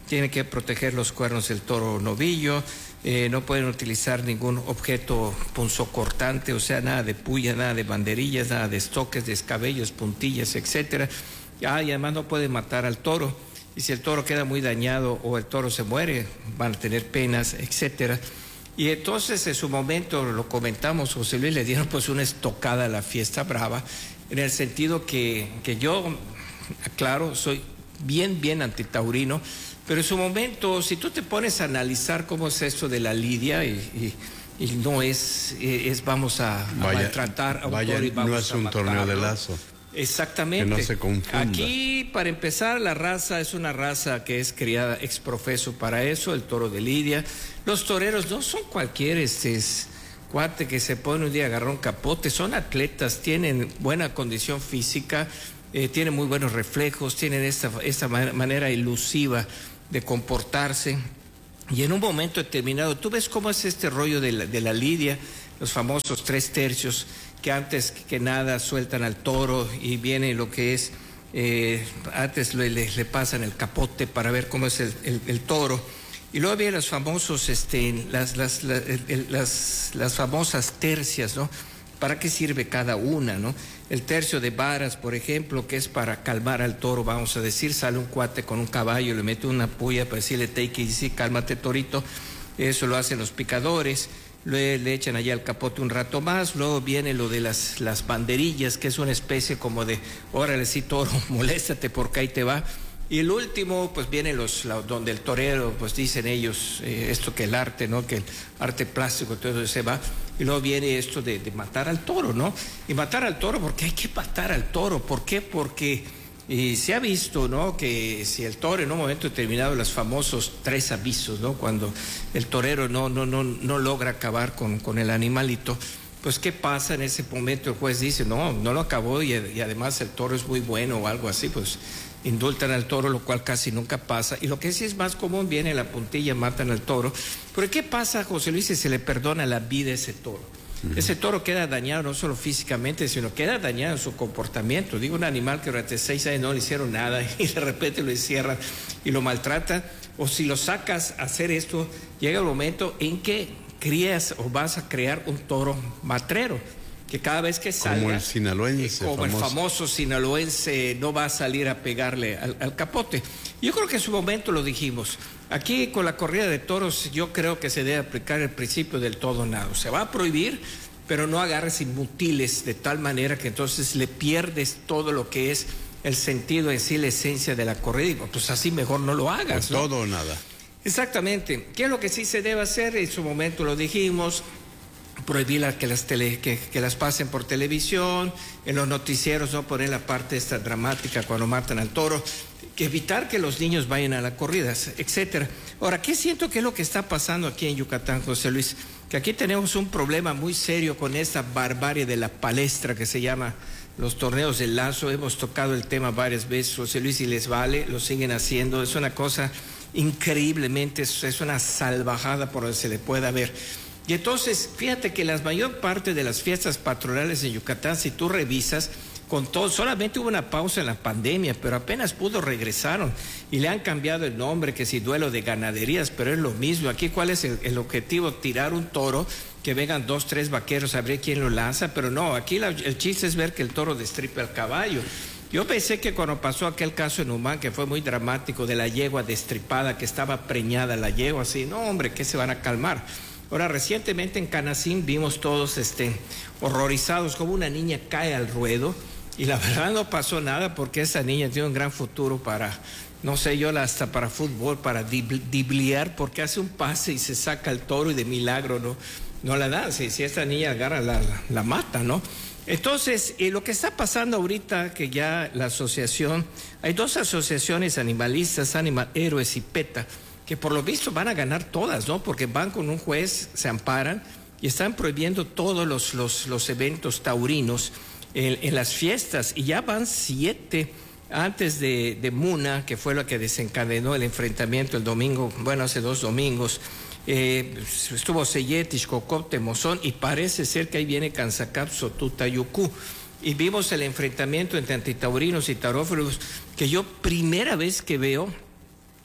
tienen que proteger los cuernos del toro novillo, eh, no pueden utilizar ningún objeto punzocortante, o sea, nada de puya, nada de banderillas, nada de estoques, de escabellos, puntillas, etcétera. Ah, y además no pueden matar al toro, y si el toro queda muy dañado o el toro se muere, van a tener penas, etcétera. Y entonces en su momento, lo comentamos, José Luis, le dieron pues una estocada a la fiesta brava, en el sentido que, que yo, aclaro, soy bien, bien antitaurino, pero en su momento, si tú te pones a analizar cómo es esto de la lidia, y, y, y no es, es vamos a, a vaya, maltratar a un vaya, toro y vamos no es a un matarlo. torneo de lazo. Exactamente. Que no se confunda. Aquí, para empezar, la raza es una raza que es criada ex profeso para eso, el toro de lidia. Los toreros no son cualquier este, cuate que se pone un día a agarrar un capote, son atletas, tienen buena condición física, eh, tienen muy buenos reflejos, tienen esta, esta manera ilusiva de comportarse. Y en un momento determinado, tú ves cómo es este rollo de la, de la lidia, los famosos tres tercios, que antes que nada sueltan al toro y viene lo que es, eh, antes le, le, le pasan el capote para ver cómo es el, el, el toro. Y luego vienen los famosos, este, las, las, las, el, las, las famosas tercias, ¿no? ¿Para qué sirve cada una, no? El tercio de varas, por ejemplo, que es para calmar al toro, vamos a decir, sale un cuate con un caballo, le mete una puya para decirle take it easy, cálmate torito, eso lo hacen los picadores. Le, le echan allá el capote un rato más, luego viene lo de las, las banderillas, que es una especie como de, órale sí toro, moléstate porque ahí te va. Y el último, pues viene los, la, donde el torero, pues dicen ellos, eh, esto que el arte, ¿no? Que el arte plástico, todo eso se va. Y luego viene esto de, de matar al toro, ¿no? Y matar al toro, porque hay que matar al toro. ¿Por qué? Porque y se ha visto, ¿no? Que si el toro en un momento determinado, los famosos tres avisos, ¿no? Cuando el torero no, no, no, no logra acabar con, con el animalito, pues ¿qué pasa en ese momento? El juez dice, no, no lo acabó y, y además el toro es muy bueno o algo así, pues indultan al toro, lo cual casi nunca pasa. Y lo que sí es más común, viene la puntilla, matan al toro. Pero ¿qué pasa, José Luis, si se le perdona la vida a ese toro? Ese toro queda dañado no solo físicamente, sino queda dañado en su comportamiento. Digo, un animal que durante seis años no le hicieron nada y de repente lo encierran y lo maltratan. O si lo sacas a hacer esto, llega el momento en que crías o vas a crear un toro matrero, que cada vez que salga, como el sinaloense, como famoso. el famoso sinaloense, no va a salir a pegarle al, al capote. Yo creo que en su momento lo dijimos. Aquí con la corrida de toros yo creo que se debe aplicar el principio del todo o nada. Se va a prohibir, pero no agarres y mutiles de tal manera que entonces le pierdes todo lo que es el sentido en sí, la esencia de la corrida. Y pues así mejor no lo hagas, ¿no? Todo o nada. Exactamente. ¿Qué es lo que sí se debe hacer? En su momento lo dijimos. Prohibir que las, tele, que, que las pasen por televisión, en los noticieros no poner la parte esta dramática cuando matan al toro, que evitar que los niños vayan a las corridas, etcétera. Ahora, ¿qué siento que es lo que está pasando aquí en Yucatán, José Luis? Que aquí tenemos un problema muy serio con esta barbarie de la palestra que se llama los torneos del lazo. Hemos tocado el tema varias veces, José Luis, y les vale, lo siguen haciendo. Es una cosa increíblemente, es una salvajada por donde se le pueda ver. Y entonces, fíjate que la mayor parte de las fiestas patronales en Yucatán, si tú revisas, con todo, solamente hubo una pausa en la pandemia, pero apenas pudo regresaron y le han cambiado el nombre, que si duelo de ganaderías, pero es lo mismo. Aquí, ¿cuál es el, el objetivo? Tirar un toro, que vengan dos, tres vaqueros a ver quién lo lanza, pero no, aquí la, el chiste es ver que el toro destripe al caballo. Yo pensé que cuando pasó aquel caso en Humán, que fue muy dramático, de la yegua destripada, que estaba preñada la yegua, así, no hombre, ¿qué se van a calmar? Ahora, recientemente en Canacín vimos todos este, horrorizados como una niña cae al ruedo y la verdad no pasó nada porque esa niña tiene un gran futuro para, no sé yo, hasta para fútbol, para dibliar, porque hace un pase y se saca el toro y de milagro no, no la da. Si, si esta niña agarra, la, la, la mata, ¿no? Entonces, eh, lo que está pasando ahorita, que ya la asociación, hay dos asociaciones animalistas, Animal Héroes y PETA, que por lo visto van a ganar todas, ¿no? Porque van con un juez, se amparan y están prohibiendo todos los, los, los eventos taurinos en, en las fiestas. Y ya van siete antes de, de Muna, que fue lo que desencadenó el enfrentamiento el domingo, bueno, hace dos domingos. Eh, estuvo Seyet, Ixcocop, Temozón, y parece ser que ahí viene Canzacap, Sotutayucú. Y vimos el enfrentamiento entre antitaurinos y taurófilos, que yo primera vez que veo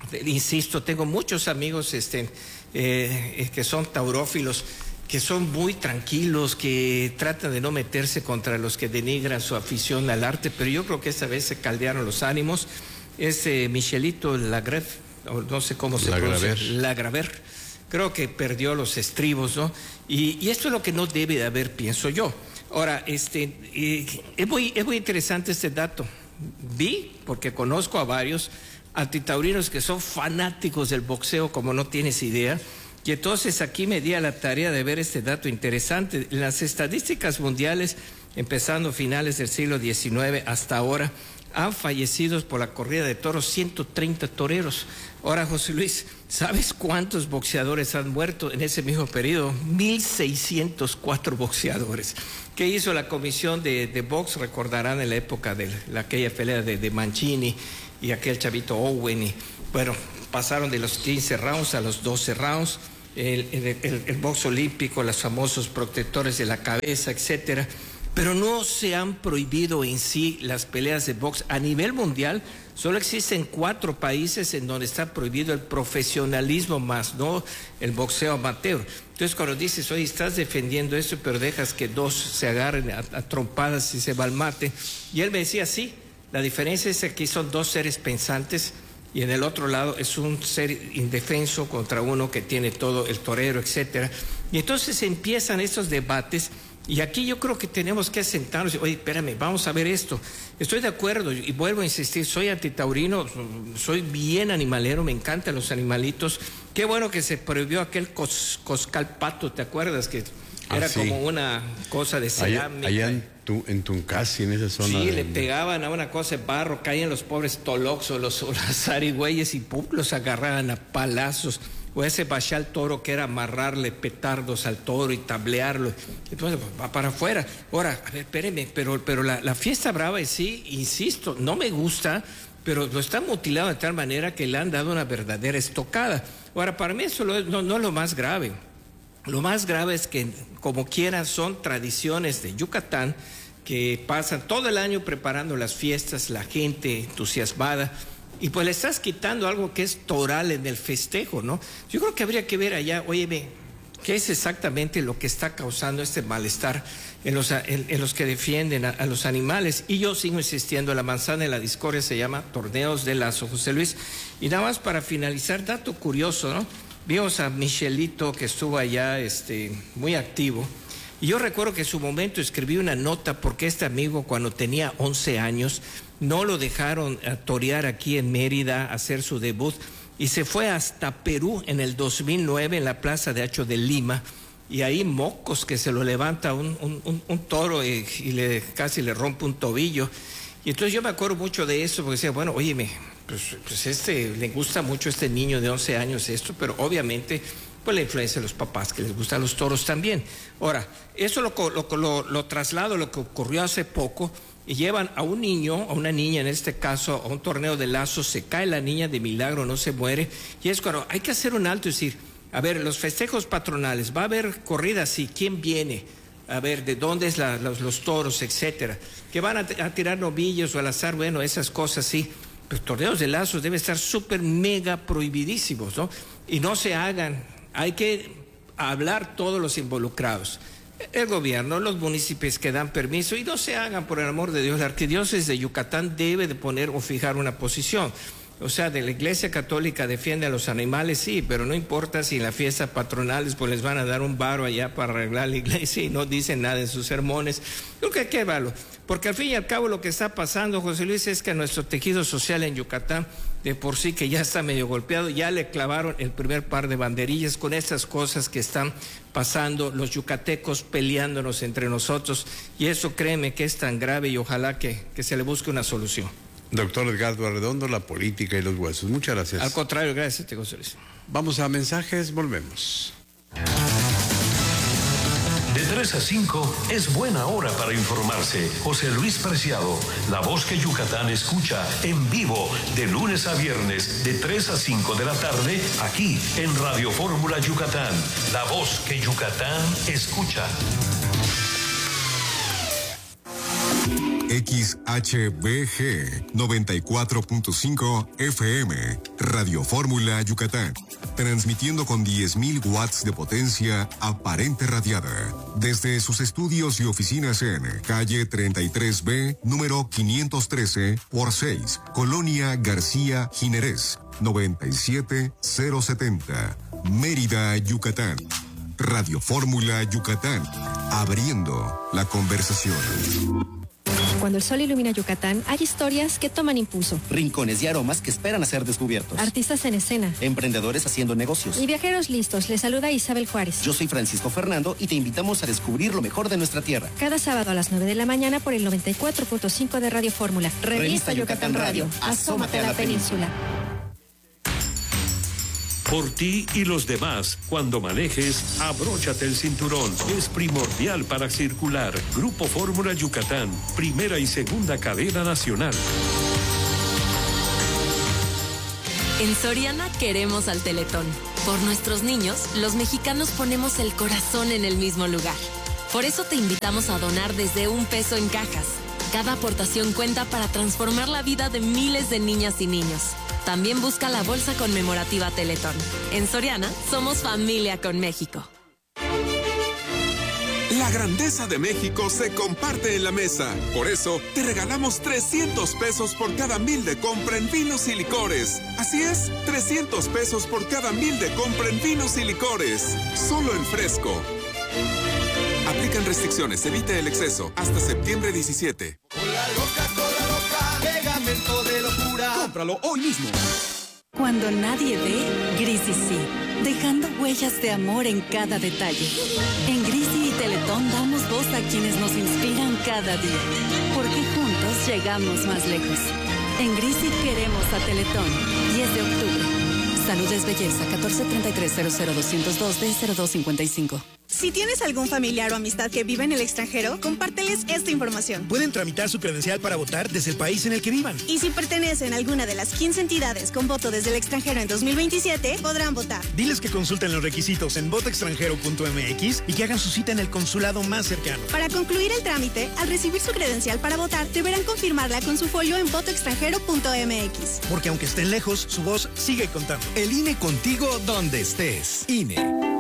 insisto, tengo muchos amigos este, eh, que son taurófilos, que son muy tranquilos, que tratan de no meterse contra los que denigran su afición al arte, pero yo creo que esta vez se caldearon los ánimos. Es eh, Michelito Lagrave, no sé cómo se pronuncia, Lagraver, creo que perdió los estribos, ¿no? Y, y esto es lo que no debe de haber, pienso yo. Ahora, este, eh, es, muy, es muy interesante este dato. Vi, porque conozco a varios antitaurinos que son fanáticos del boxeo, como no tienes idea. Y entonces aquí me di a la tarea de ver este dato interesante. En las estadísticas mundiales, empezando finales del siglo diecinueve hasta ahora, han fallecido por la corrida de toros ciento treinta toreros. Ahora, José Luis, ¿sabes cuántos boxeadores han muerto en ese mismo periodo? mil seiscientos cuatro boxeadores. ¿Qué hizo la comisión de, de box? Recordarán en la época de la, aquella pelea de, de Mancini y aquel chavito Owen. Y, bueno, pasaron de los quince rounds a los doce rounds. El, el, el, el box olímpico, los famosos protectores de la cabeza, etcétera. Pero no se han prohibido en sí las peleas de box. A nivel mundial, solo existen cuatro países en donde está prohibido el profesionalismo, más no el boxeo amateur. Entonces, cuando dices, oye, estás defendiendo esto, pero dejas que dos se agarren a, a trompadas y se va al mate. Y él me decía, sí, la diferencia es que aquí son dos seres pensantes y en el otro lado es un ser indefenso contra uno que tiene todo el torero, etcétera. Y entonces empiezan estos debates. Y aquí yo creo que tenemos que sentarnos y, oye, espérame, vamos a ver esto. Estoy de acuerdo y vuelvo a insistir, soy antitaurino, soy bien animalero, me encantan los animalitos. Qué bueno que se prohibió aquel cos, coscalpato, ¿te acuerdas? Que ah, era sí. como una cosa de cerámica. Allá, allá en, tu, en Tuncasi, en esa zona. Sí, de... le pegaban a una cosa de barro, caían los pobres toloxos, los, los arigüeyes y pum, los agarraban a palazos. O ese bachal toro que era amarrarle petardos al toro y tablearlo. Entonces, va para afuera. Ahora, a ver, espéreme, pero, pero la, la fiesta brava, sí, insisto, no me gusta, pero lo están mutilando de tal manera que le han dado una verdadera estocada. Ahora, para mí eso lo, no, no es lo más grave. Lo más grave es que, como quieran, son tradiciones de Yucatán que pasan todo el año preparando las fiestas, la gente entusiasmada. Y pues le estás quitando algo que es toral en el festejo, ¿no? Yo creo que habría que ver allá, óyeme, ¿qué es exactamente lo que está causando este malestar en los, en, en los que defienden a, a los animales? Y yo sigo insistiendo, la manzana de la discordia se llama torneos de lazo, José Luis. Y nada más para finalizar, dato curioso, ¿no? Vimos a Michelito que estuvo allá este, muy activo. Y yo recuerdo que en su momento escribí una nota porque este amigo cuando tenía once años no lo dejaron torear aquí en Mérida, hacer su debut, y se fue hasta Perú en el dos mil nueve en la Plaza de Hacho de Lima, y ahí mocos que se lo levanta un, un, un, un toro y, y le, casi le rompe un tobillo. Y entonces yo me acuerdo mucho de eso, porque decía, bueno, óyeme, pues, pues este, le gusta mucho a este niño de once años esto, pero obviamente pues la influencia de los papás que les gustan los toros también. Ahora, eso lo, lo, lo, lo traslado a lo que ocurrió hace poco, y llevan a un niño, a una niña en este caso, a un torneo de lazos, se cae la niña de milagro, no se muere, y es cuando hay que hacer un alto y decir, a ver, los festejos patronales, va a haber corridas, sí, ¿quién viene? A ver, ¿de dónde es la, los, los toros, etcétera? Que van a, a tirar novillos o al azar, bueno, esas cosas sí, pero torneos de lazos deben estar súper mega prohibidísimos, ¿no? Y no se hagan, hay que hablar todos los involucrados. El gobierno, los municipios que dan permiso, y no se hagan, por el amor de Dios. La arquidiócesis de Yucatán debe de poner o fijar una posición. O sea, de la Iglesia Católica defiende a los animales, sí, pero no importa si en las fiestas patronales pues les van a dar un varo allá para arreglar la iglesia y no dicen nada en sus sermones. Creo que hay que verlo, porque al fin y al cabo lo que está pasando, José Luis, es que a nuestro tejido social en Yucatán, de por sí que ya está medio golpeado, ya le clavaron el primer par de banderillas con estas cosas que están pasando, los yucatecos peleándonos entre nosotros, y eso créeme que es tan grave y ojalá que, que se le busque una solución. Doctor Edgardo Arredondo, la política y los huesos. Muchas gracias. Al contrario, gracias, José Luis. Vamos a mensajes, volvemos. De tres a cinco es buena hora para informarse. José Luis Preciado, la voz que Yucatán escucha en vivo de lunes a viernes de tres a cinco de la tarde aquí en Radio Fórmula Yucatán. La voz que Yucatán escucha. X H B G noventa y cuatro punto cinco F M, Radio Fórmula Yucatán, transmitiendo con diez mil watts de potencia aparente radiada, desde sus estudios y oficinas en calle treinta y tres B, número quinientos trece por seis, Colonia García Jiménez, noventa y siete mil setenta, Mérida, Yucatán. Radio Fórmula Yucatán, abriendo la conversación. Cuando el sol ilumina Yucatán, hay historias que toman impulso. Rincones y aromas que esperan a ser descubiertos. Artistas en escena. Emprendedores haciendo negocios. Y viajeros listos. Les saluda Isabel Juárez. Yo soy Francisco Fernando y te invitamos a descubrir lo mejor de nuestra tierra. Cada sábado a las nueve de la mañana por el noventa y cuatro punto cinco de Radio Fórmula. Revista, Revista Yucatán, Yucatán Radio. Radio. Asómate a la, la península. Por ti y los demás, cuando manejes, abróchate el cinturón. Es primordial para circular. Grupo Fórmula Yucatán, primera y segunda cadena nacional. En Soriana queremos al Teletón. Por nuestros niños, los mexicanos ponemos el corazón en el mismo lugar. Por eso te invitamos a donar desde un peso en cajas. Cada aportación cuenta para transformar la vida de miles de niñas y niños. También busca la bolsa conmemorativa Teletón. En Soriana, somos familia con México. La grandeza de México se comparte en la mesa. Por eso, te regalamos trescientos pesos por cada mil de compra en vinos y licores. Así es, trescientos pesos por cada mil de compra en vinos y licores. Solo en Fresco. Aplican restricciones, evite el exceso. Hasta septiembre diecisiete. Cola loca, cola loca, pegamento de locura. Cómpralo hoy mismo. Cuando nadie ve, Grisi sí, dejando huellas de amor en cada detalle. En Grisi y Teletón damos voz a quienes nos inspiran cada día, porque juntos llegamos más lejos. En Grisi queremos a Teletón. diez de octubre. Salud es belleza. catorce treinta y tres cero cero doscientos dos D cero dos cincuenta y cinco. Si tienes algún familiar o amistad que vive en el extranjero, compárteles esta información. Pueden tramitar su credencial para votar desde el país en el que vivan. Y si pertenecen a alguna de las quince entidades con voto desde el extranjero en dos mil veintisiete, podrán votar. Diles que consulten los requisitos en voto extranjero punto m x y que hagan su cita en el consulado más cercano. Para concluir el trámite, al recibir su credencial para votar, deberán confirmarla con su folio en voto extranjero punto m x. Porque aunque estén lejos, su voz sigue contando. El I N E contigo donde estés. I N E.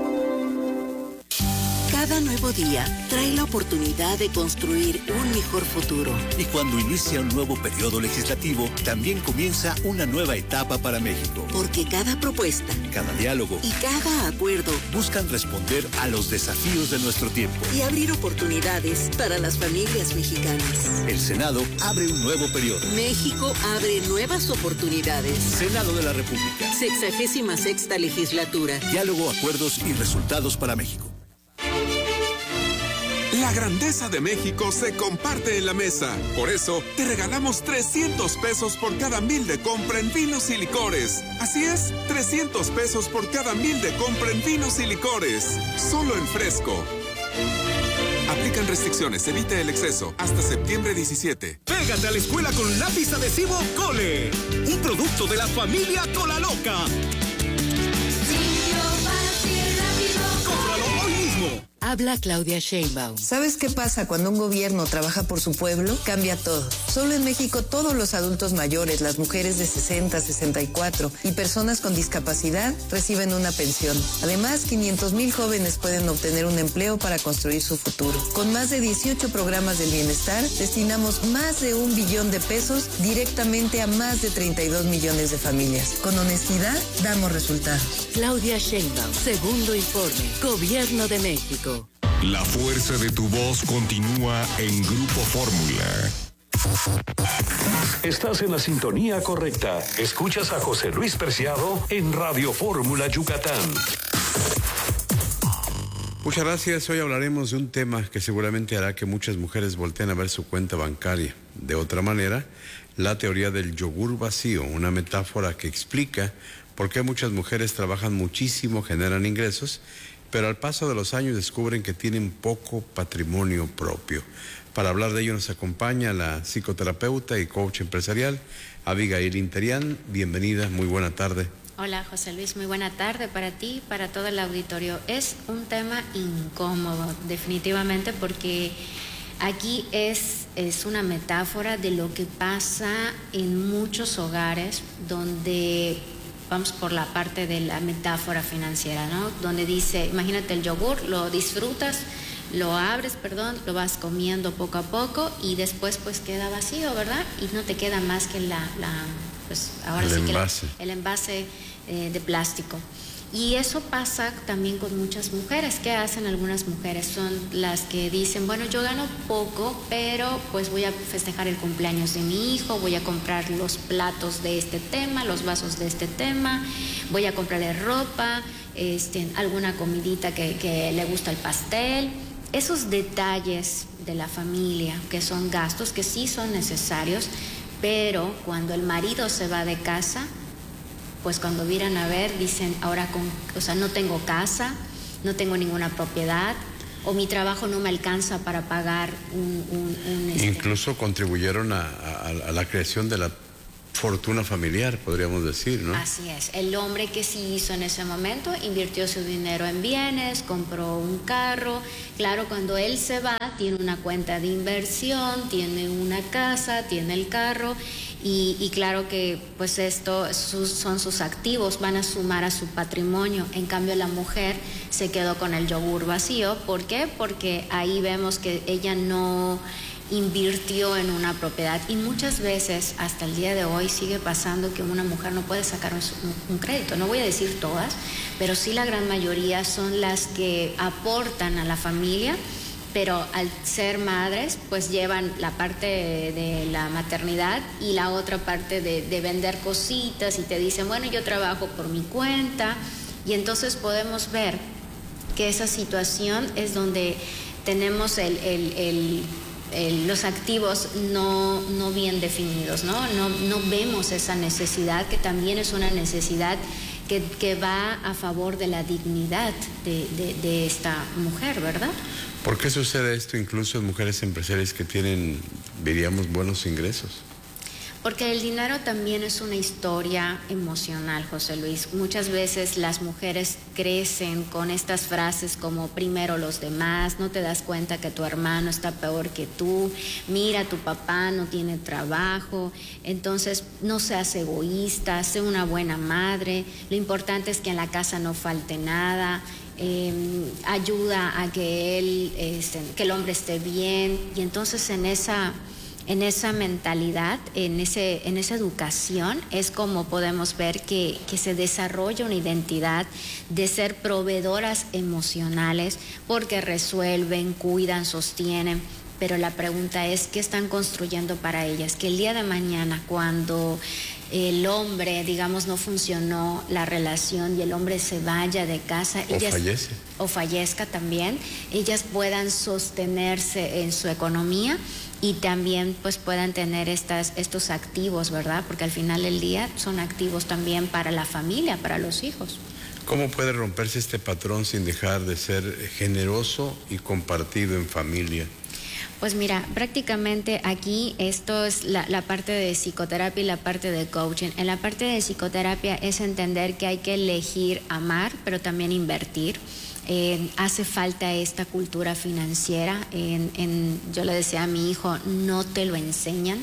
Cada nuevo día trae la oportunidad de construir un mejor futuro. Y cuando inicia un nuevo periodo legislativo, también comienza una nueva etapa para México. Porque cada propuesta, cada diálogo y cada acuerdo buscan responder a los desafíos de nuestro tiempo y abrir oportunidades para las familias mexicanas. El Senado abre un nuevo periodo. México abre nuevas oportunidades. Senado de la República. Sexagésima sexta legislatura. Diálogo, acuerdos y resultados para México. La grandeza de México se comparte en la mesa. Por eso, te regalamos trescientos pesos por cada mil de compra en vinos y licores. Así es, trescientos pesos por cada mil de compra en vinos y licores. Solo en Fresco. Aplican restricciones, evite el exceso. Hasta septiembre diecisiete. Pégate a la escuela con lápiz adhesivo Cole. Un producto de la familia Cola Loca. Cómpralo hoy mismo. Habla Claudia Sheinbaum. ¿Sabes qué pasa cuando un gobierno trabaja por su pueblo? Cambia todo. Solo en México todos los adultos mayores, las mujeres de sesenta, sesenta y cuatro y personas con discapacidad reciben una pensión. Además, quinientos mil jóvenes pueden obtener un empleo para construir su futuro. Con más de dieciocho programas del bienestar, destinamos más de un billón de pesos directamente a más de treinta y dos millones de familias. Con honestidad, damos resultados. Claudia Sheinbaum, segundo informe, Gobierno de México. La fuerza de tu voz continúa en Grupo Fórmula. Estás en la sintonía correcta. Escuchas a José Luis Preciado en Radio Fórmula Yucatán. Muchas gracias. Hoy hablaremos de un tema que seguramente hará que muchas mujeres volteen a ver su cuenta bancaria. De otra manera, la teoría del yogur vacío, una metáfora que explica por qué muchas mujeres trabajan muchísimo, generan ingresos, pero al paso de los años descubren que tienen poco patrimonio propio. Para hablar de ello nos acompaña la psicoterapeuta y coach empresarial Abigail Interian. Bienvenida, muy buena tarde. Hola José Luis, muy buena tarde para ti y para todo el auditorio. Es un tema incómodo, definitivamente, porque Aquí es, es una metáfora de lo que pasa en muchos hogares donde, vamos por la parte de la metáfora financiera, ¿no? Donde dice, imagínate el yogur, lo disfrutas, lo abres, perdón, lo vas comiendo poco a poco y después pues queda vacío, ¿verdad? Y no te queda más que la, la pues ahora el sí envase. que el, el envase eh, de plástico. Y eso pasa también con muchas mujeres. ¿Qué hacen algunas mujeres? Son las que dicen, bueno, yo gano poco, pero pues voy a festejar el cumpleaños de mi hijo, voy a comprar los platos de este tema, los vasos de este tema, voy a comprarle ropa, este, alguna comidita que, que le gusta el pastel. Esos detalles de la familia, que son gastos que sí son necesarios, pero cuando el marido se va de casa, pues cuando vienen a ver, dicen, ahora, con, o sea, no tengo casa, no tengo ninguna propiedad, o mi trabajo no me alcanza para pagar un... un, un este... Incluso contribuyeron a, a, a la creación de la fortuna familiar, podríamos decir, ¿no? Así es. El hombre que sí hizo en ese momento, invirtió su dinero en bienes, compró un carro. Claro, cuando él se va, tiene una cuenta de inversión, tiene una casa, tiene el carro. Y, y claro que pues esto sus, son sus activos, van a sumar a su patrimonio. En cambio la mujer se quedó con el yogur vacío. ¿Por qué? Porque ahí vemos que ella no invirtió en una propiedad y muchas veces hasta el día de hoy sigue pasando que una mujer no puede sacar un, un crédito. No voy a decir todas, pero sí la gran mayoría son las que aportan a la familia, pero al ser madres pues llevan la parte de la maternidad y la otra parte de, de vender cositas y te dicen, bueno, yo trabajo por mi cuenta, y entonces podemos ver que esa situación es donde tenemos el, el, el, el, los activos no, no bien definidos, ¿no? No, no vemos esa necesidad, que también es una necesidad que, que va a favor de la dignidad de, de, de esta mujer, ¿verdad? ¿Por qué sucede esto incluso en mujeres empresarias que tienen, diríamos, buenos ingresos? Porque el dinero también es una historia emocional, José Luis. Muchas veces las mujeres crecen con estas frases como primero los demás, no te das cuenta que tu hermano está peor que tú, mira, tu papá no tiene trabajo, entonces no seas egoísta, sé una buena madre, lo importante es que en la casa no falte nada. Eh, ayuda a que él, este, que el hombre esté bien, y entonces en esa, en esa mentalidad, en ese, en esa educación es como podemos ver que, que se desarrolla una identidad de ser proveedoras emocionales, porque resuelven, cuidan, sostienen. Pero la pregunta es, ¿qué están construyendo para ellas? Que el día de mañana, cuando el hombre, digamos, no funcionó la relación y el hombre se vaya de casa, o ellas, fallece. o fallezca también, ellas puedan sostenerse en su economía y también pues puedan tener estas, estos activos, ¿verdad? Porque al final del día son activos también para la familia, para los hijos. ¿Cómo puede romperse este patrón sin dejar de ser generoso y compartido en familia? Pues mira, prácticamente aquí esto es la, la parte de psicoterapia y la parte de coaching. En la parte de psicoterapia es entender que hay que elegir amar, pero también invertir. Eh, hace falta esta cultura financiera. En, en, yo le decía a mi hijo, no te lo enseñan.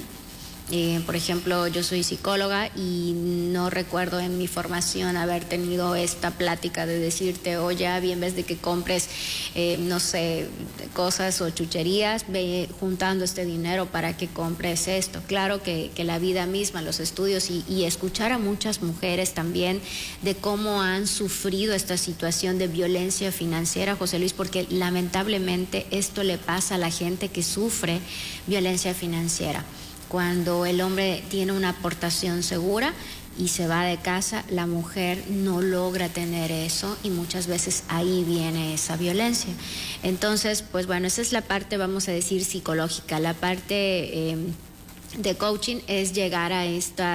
Eh, por ejemplo, yo soy psicóloga y no recuerdo en mi formación haber tenido esta plática de decirte, oye, Abby, en vez de que compres, eh, no sé, cosas o chucherías, ve juntando este dinero para que compres esto. Claro que, que la vida misma, los estudios y, y escuchar a muchas mujeres también de cómo han sufrido esta situación de violencia financiera, José Luis, porque lamentablemente esto le pasa a la gente que sufre violencia financiera. Cuando el hombre tiene una aportación segura y se va de casa, la mujer no logra tener eso y muchas veces ahí viene esa violencia. Entonces, pues bueno, esa es la parte, vamos a decir, psicológica. La parte eh, de coaching es llegar a estas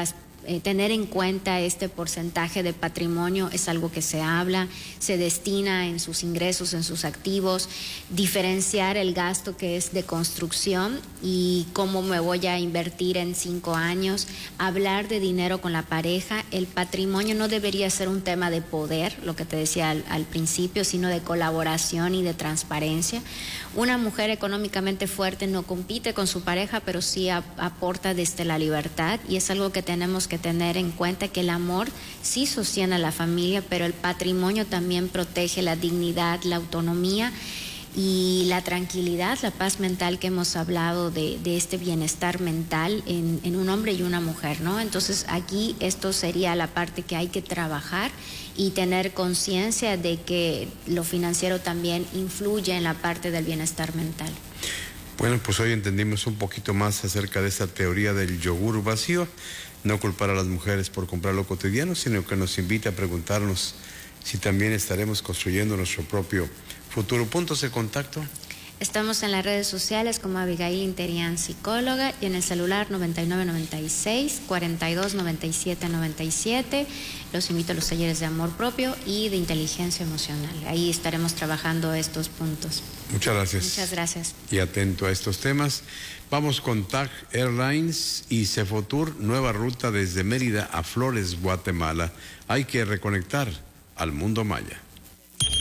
eh, tener en cuenta este porcentaje de patrimonio es algo que se habla, se destina en sus ingresos, en sus activos, diferenciar el gasto que es de construcción y cómo me voy a invertir en cinco años, hablar de dinero con la pareja. El patrimonio no debería ser un tema de poder, lo que te decía al, al principio, sino de colaboración y de transparencia. Una mujer económicamente fuerte no compite con su pareja, pero sí a, aporta desde la libertad, y es algo que tenemos que tener en cuenta, que el amor sí sostiene a la familia, pero el patrimonio también protege la dignidad, la autonomía y la tranquilidad, la paz mental que hemos hablado de, de este bienestar mental en, en un hombre y una mujer, ¿no? Entonces aquí esto sería la parte que hay que trabajar y tener conciencia de que lo financiero también influye en la parte del bienestar mental. Bueno, pues hoy entendimos un poquito más acerca de esta teoría del yogur vacío. No culpar a las mujeres por comprar lo cotidiano, sino que nos invita a preguntarnos si también estaremos construyendo nuestro propio futuro. Puntos de contacto. Estamos en las redes sociales como Abigail Interian, psicóloga, y en el celular noventa y nueve noventa y seis, cuarenta y dos, noventa y siete, noventa y siete. Los invito a los talleres de amor propio y de inteligencia emocional. Ahí estaremos trabajando estos puntos. Muchas gracias. Muchas gracias. Y atento a estos temas. Vamos con T A G Airlines y Cefotur, nueva ruta desde Mérida a Flores, Guatemala. Hay que reconectar al mundo maya.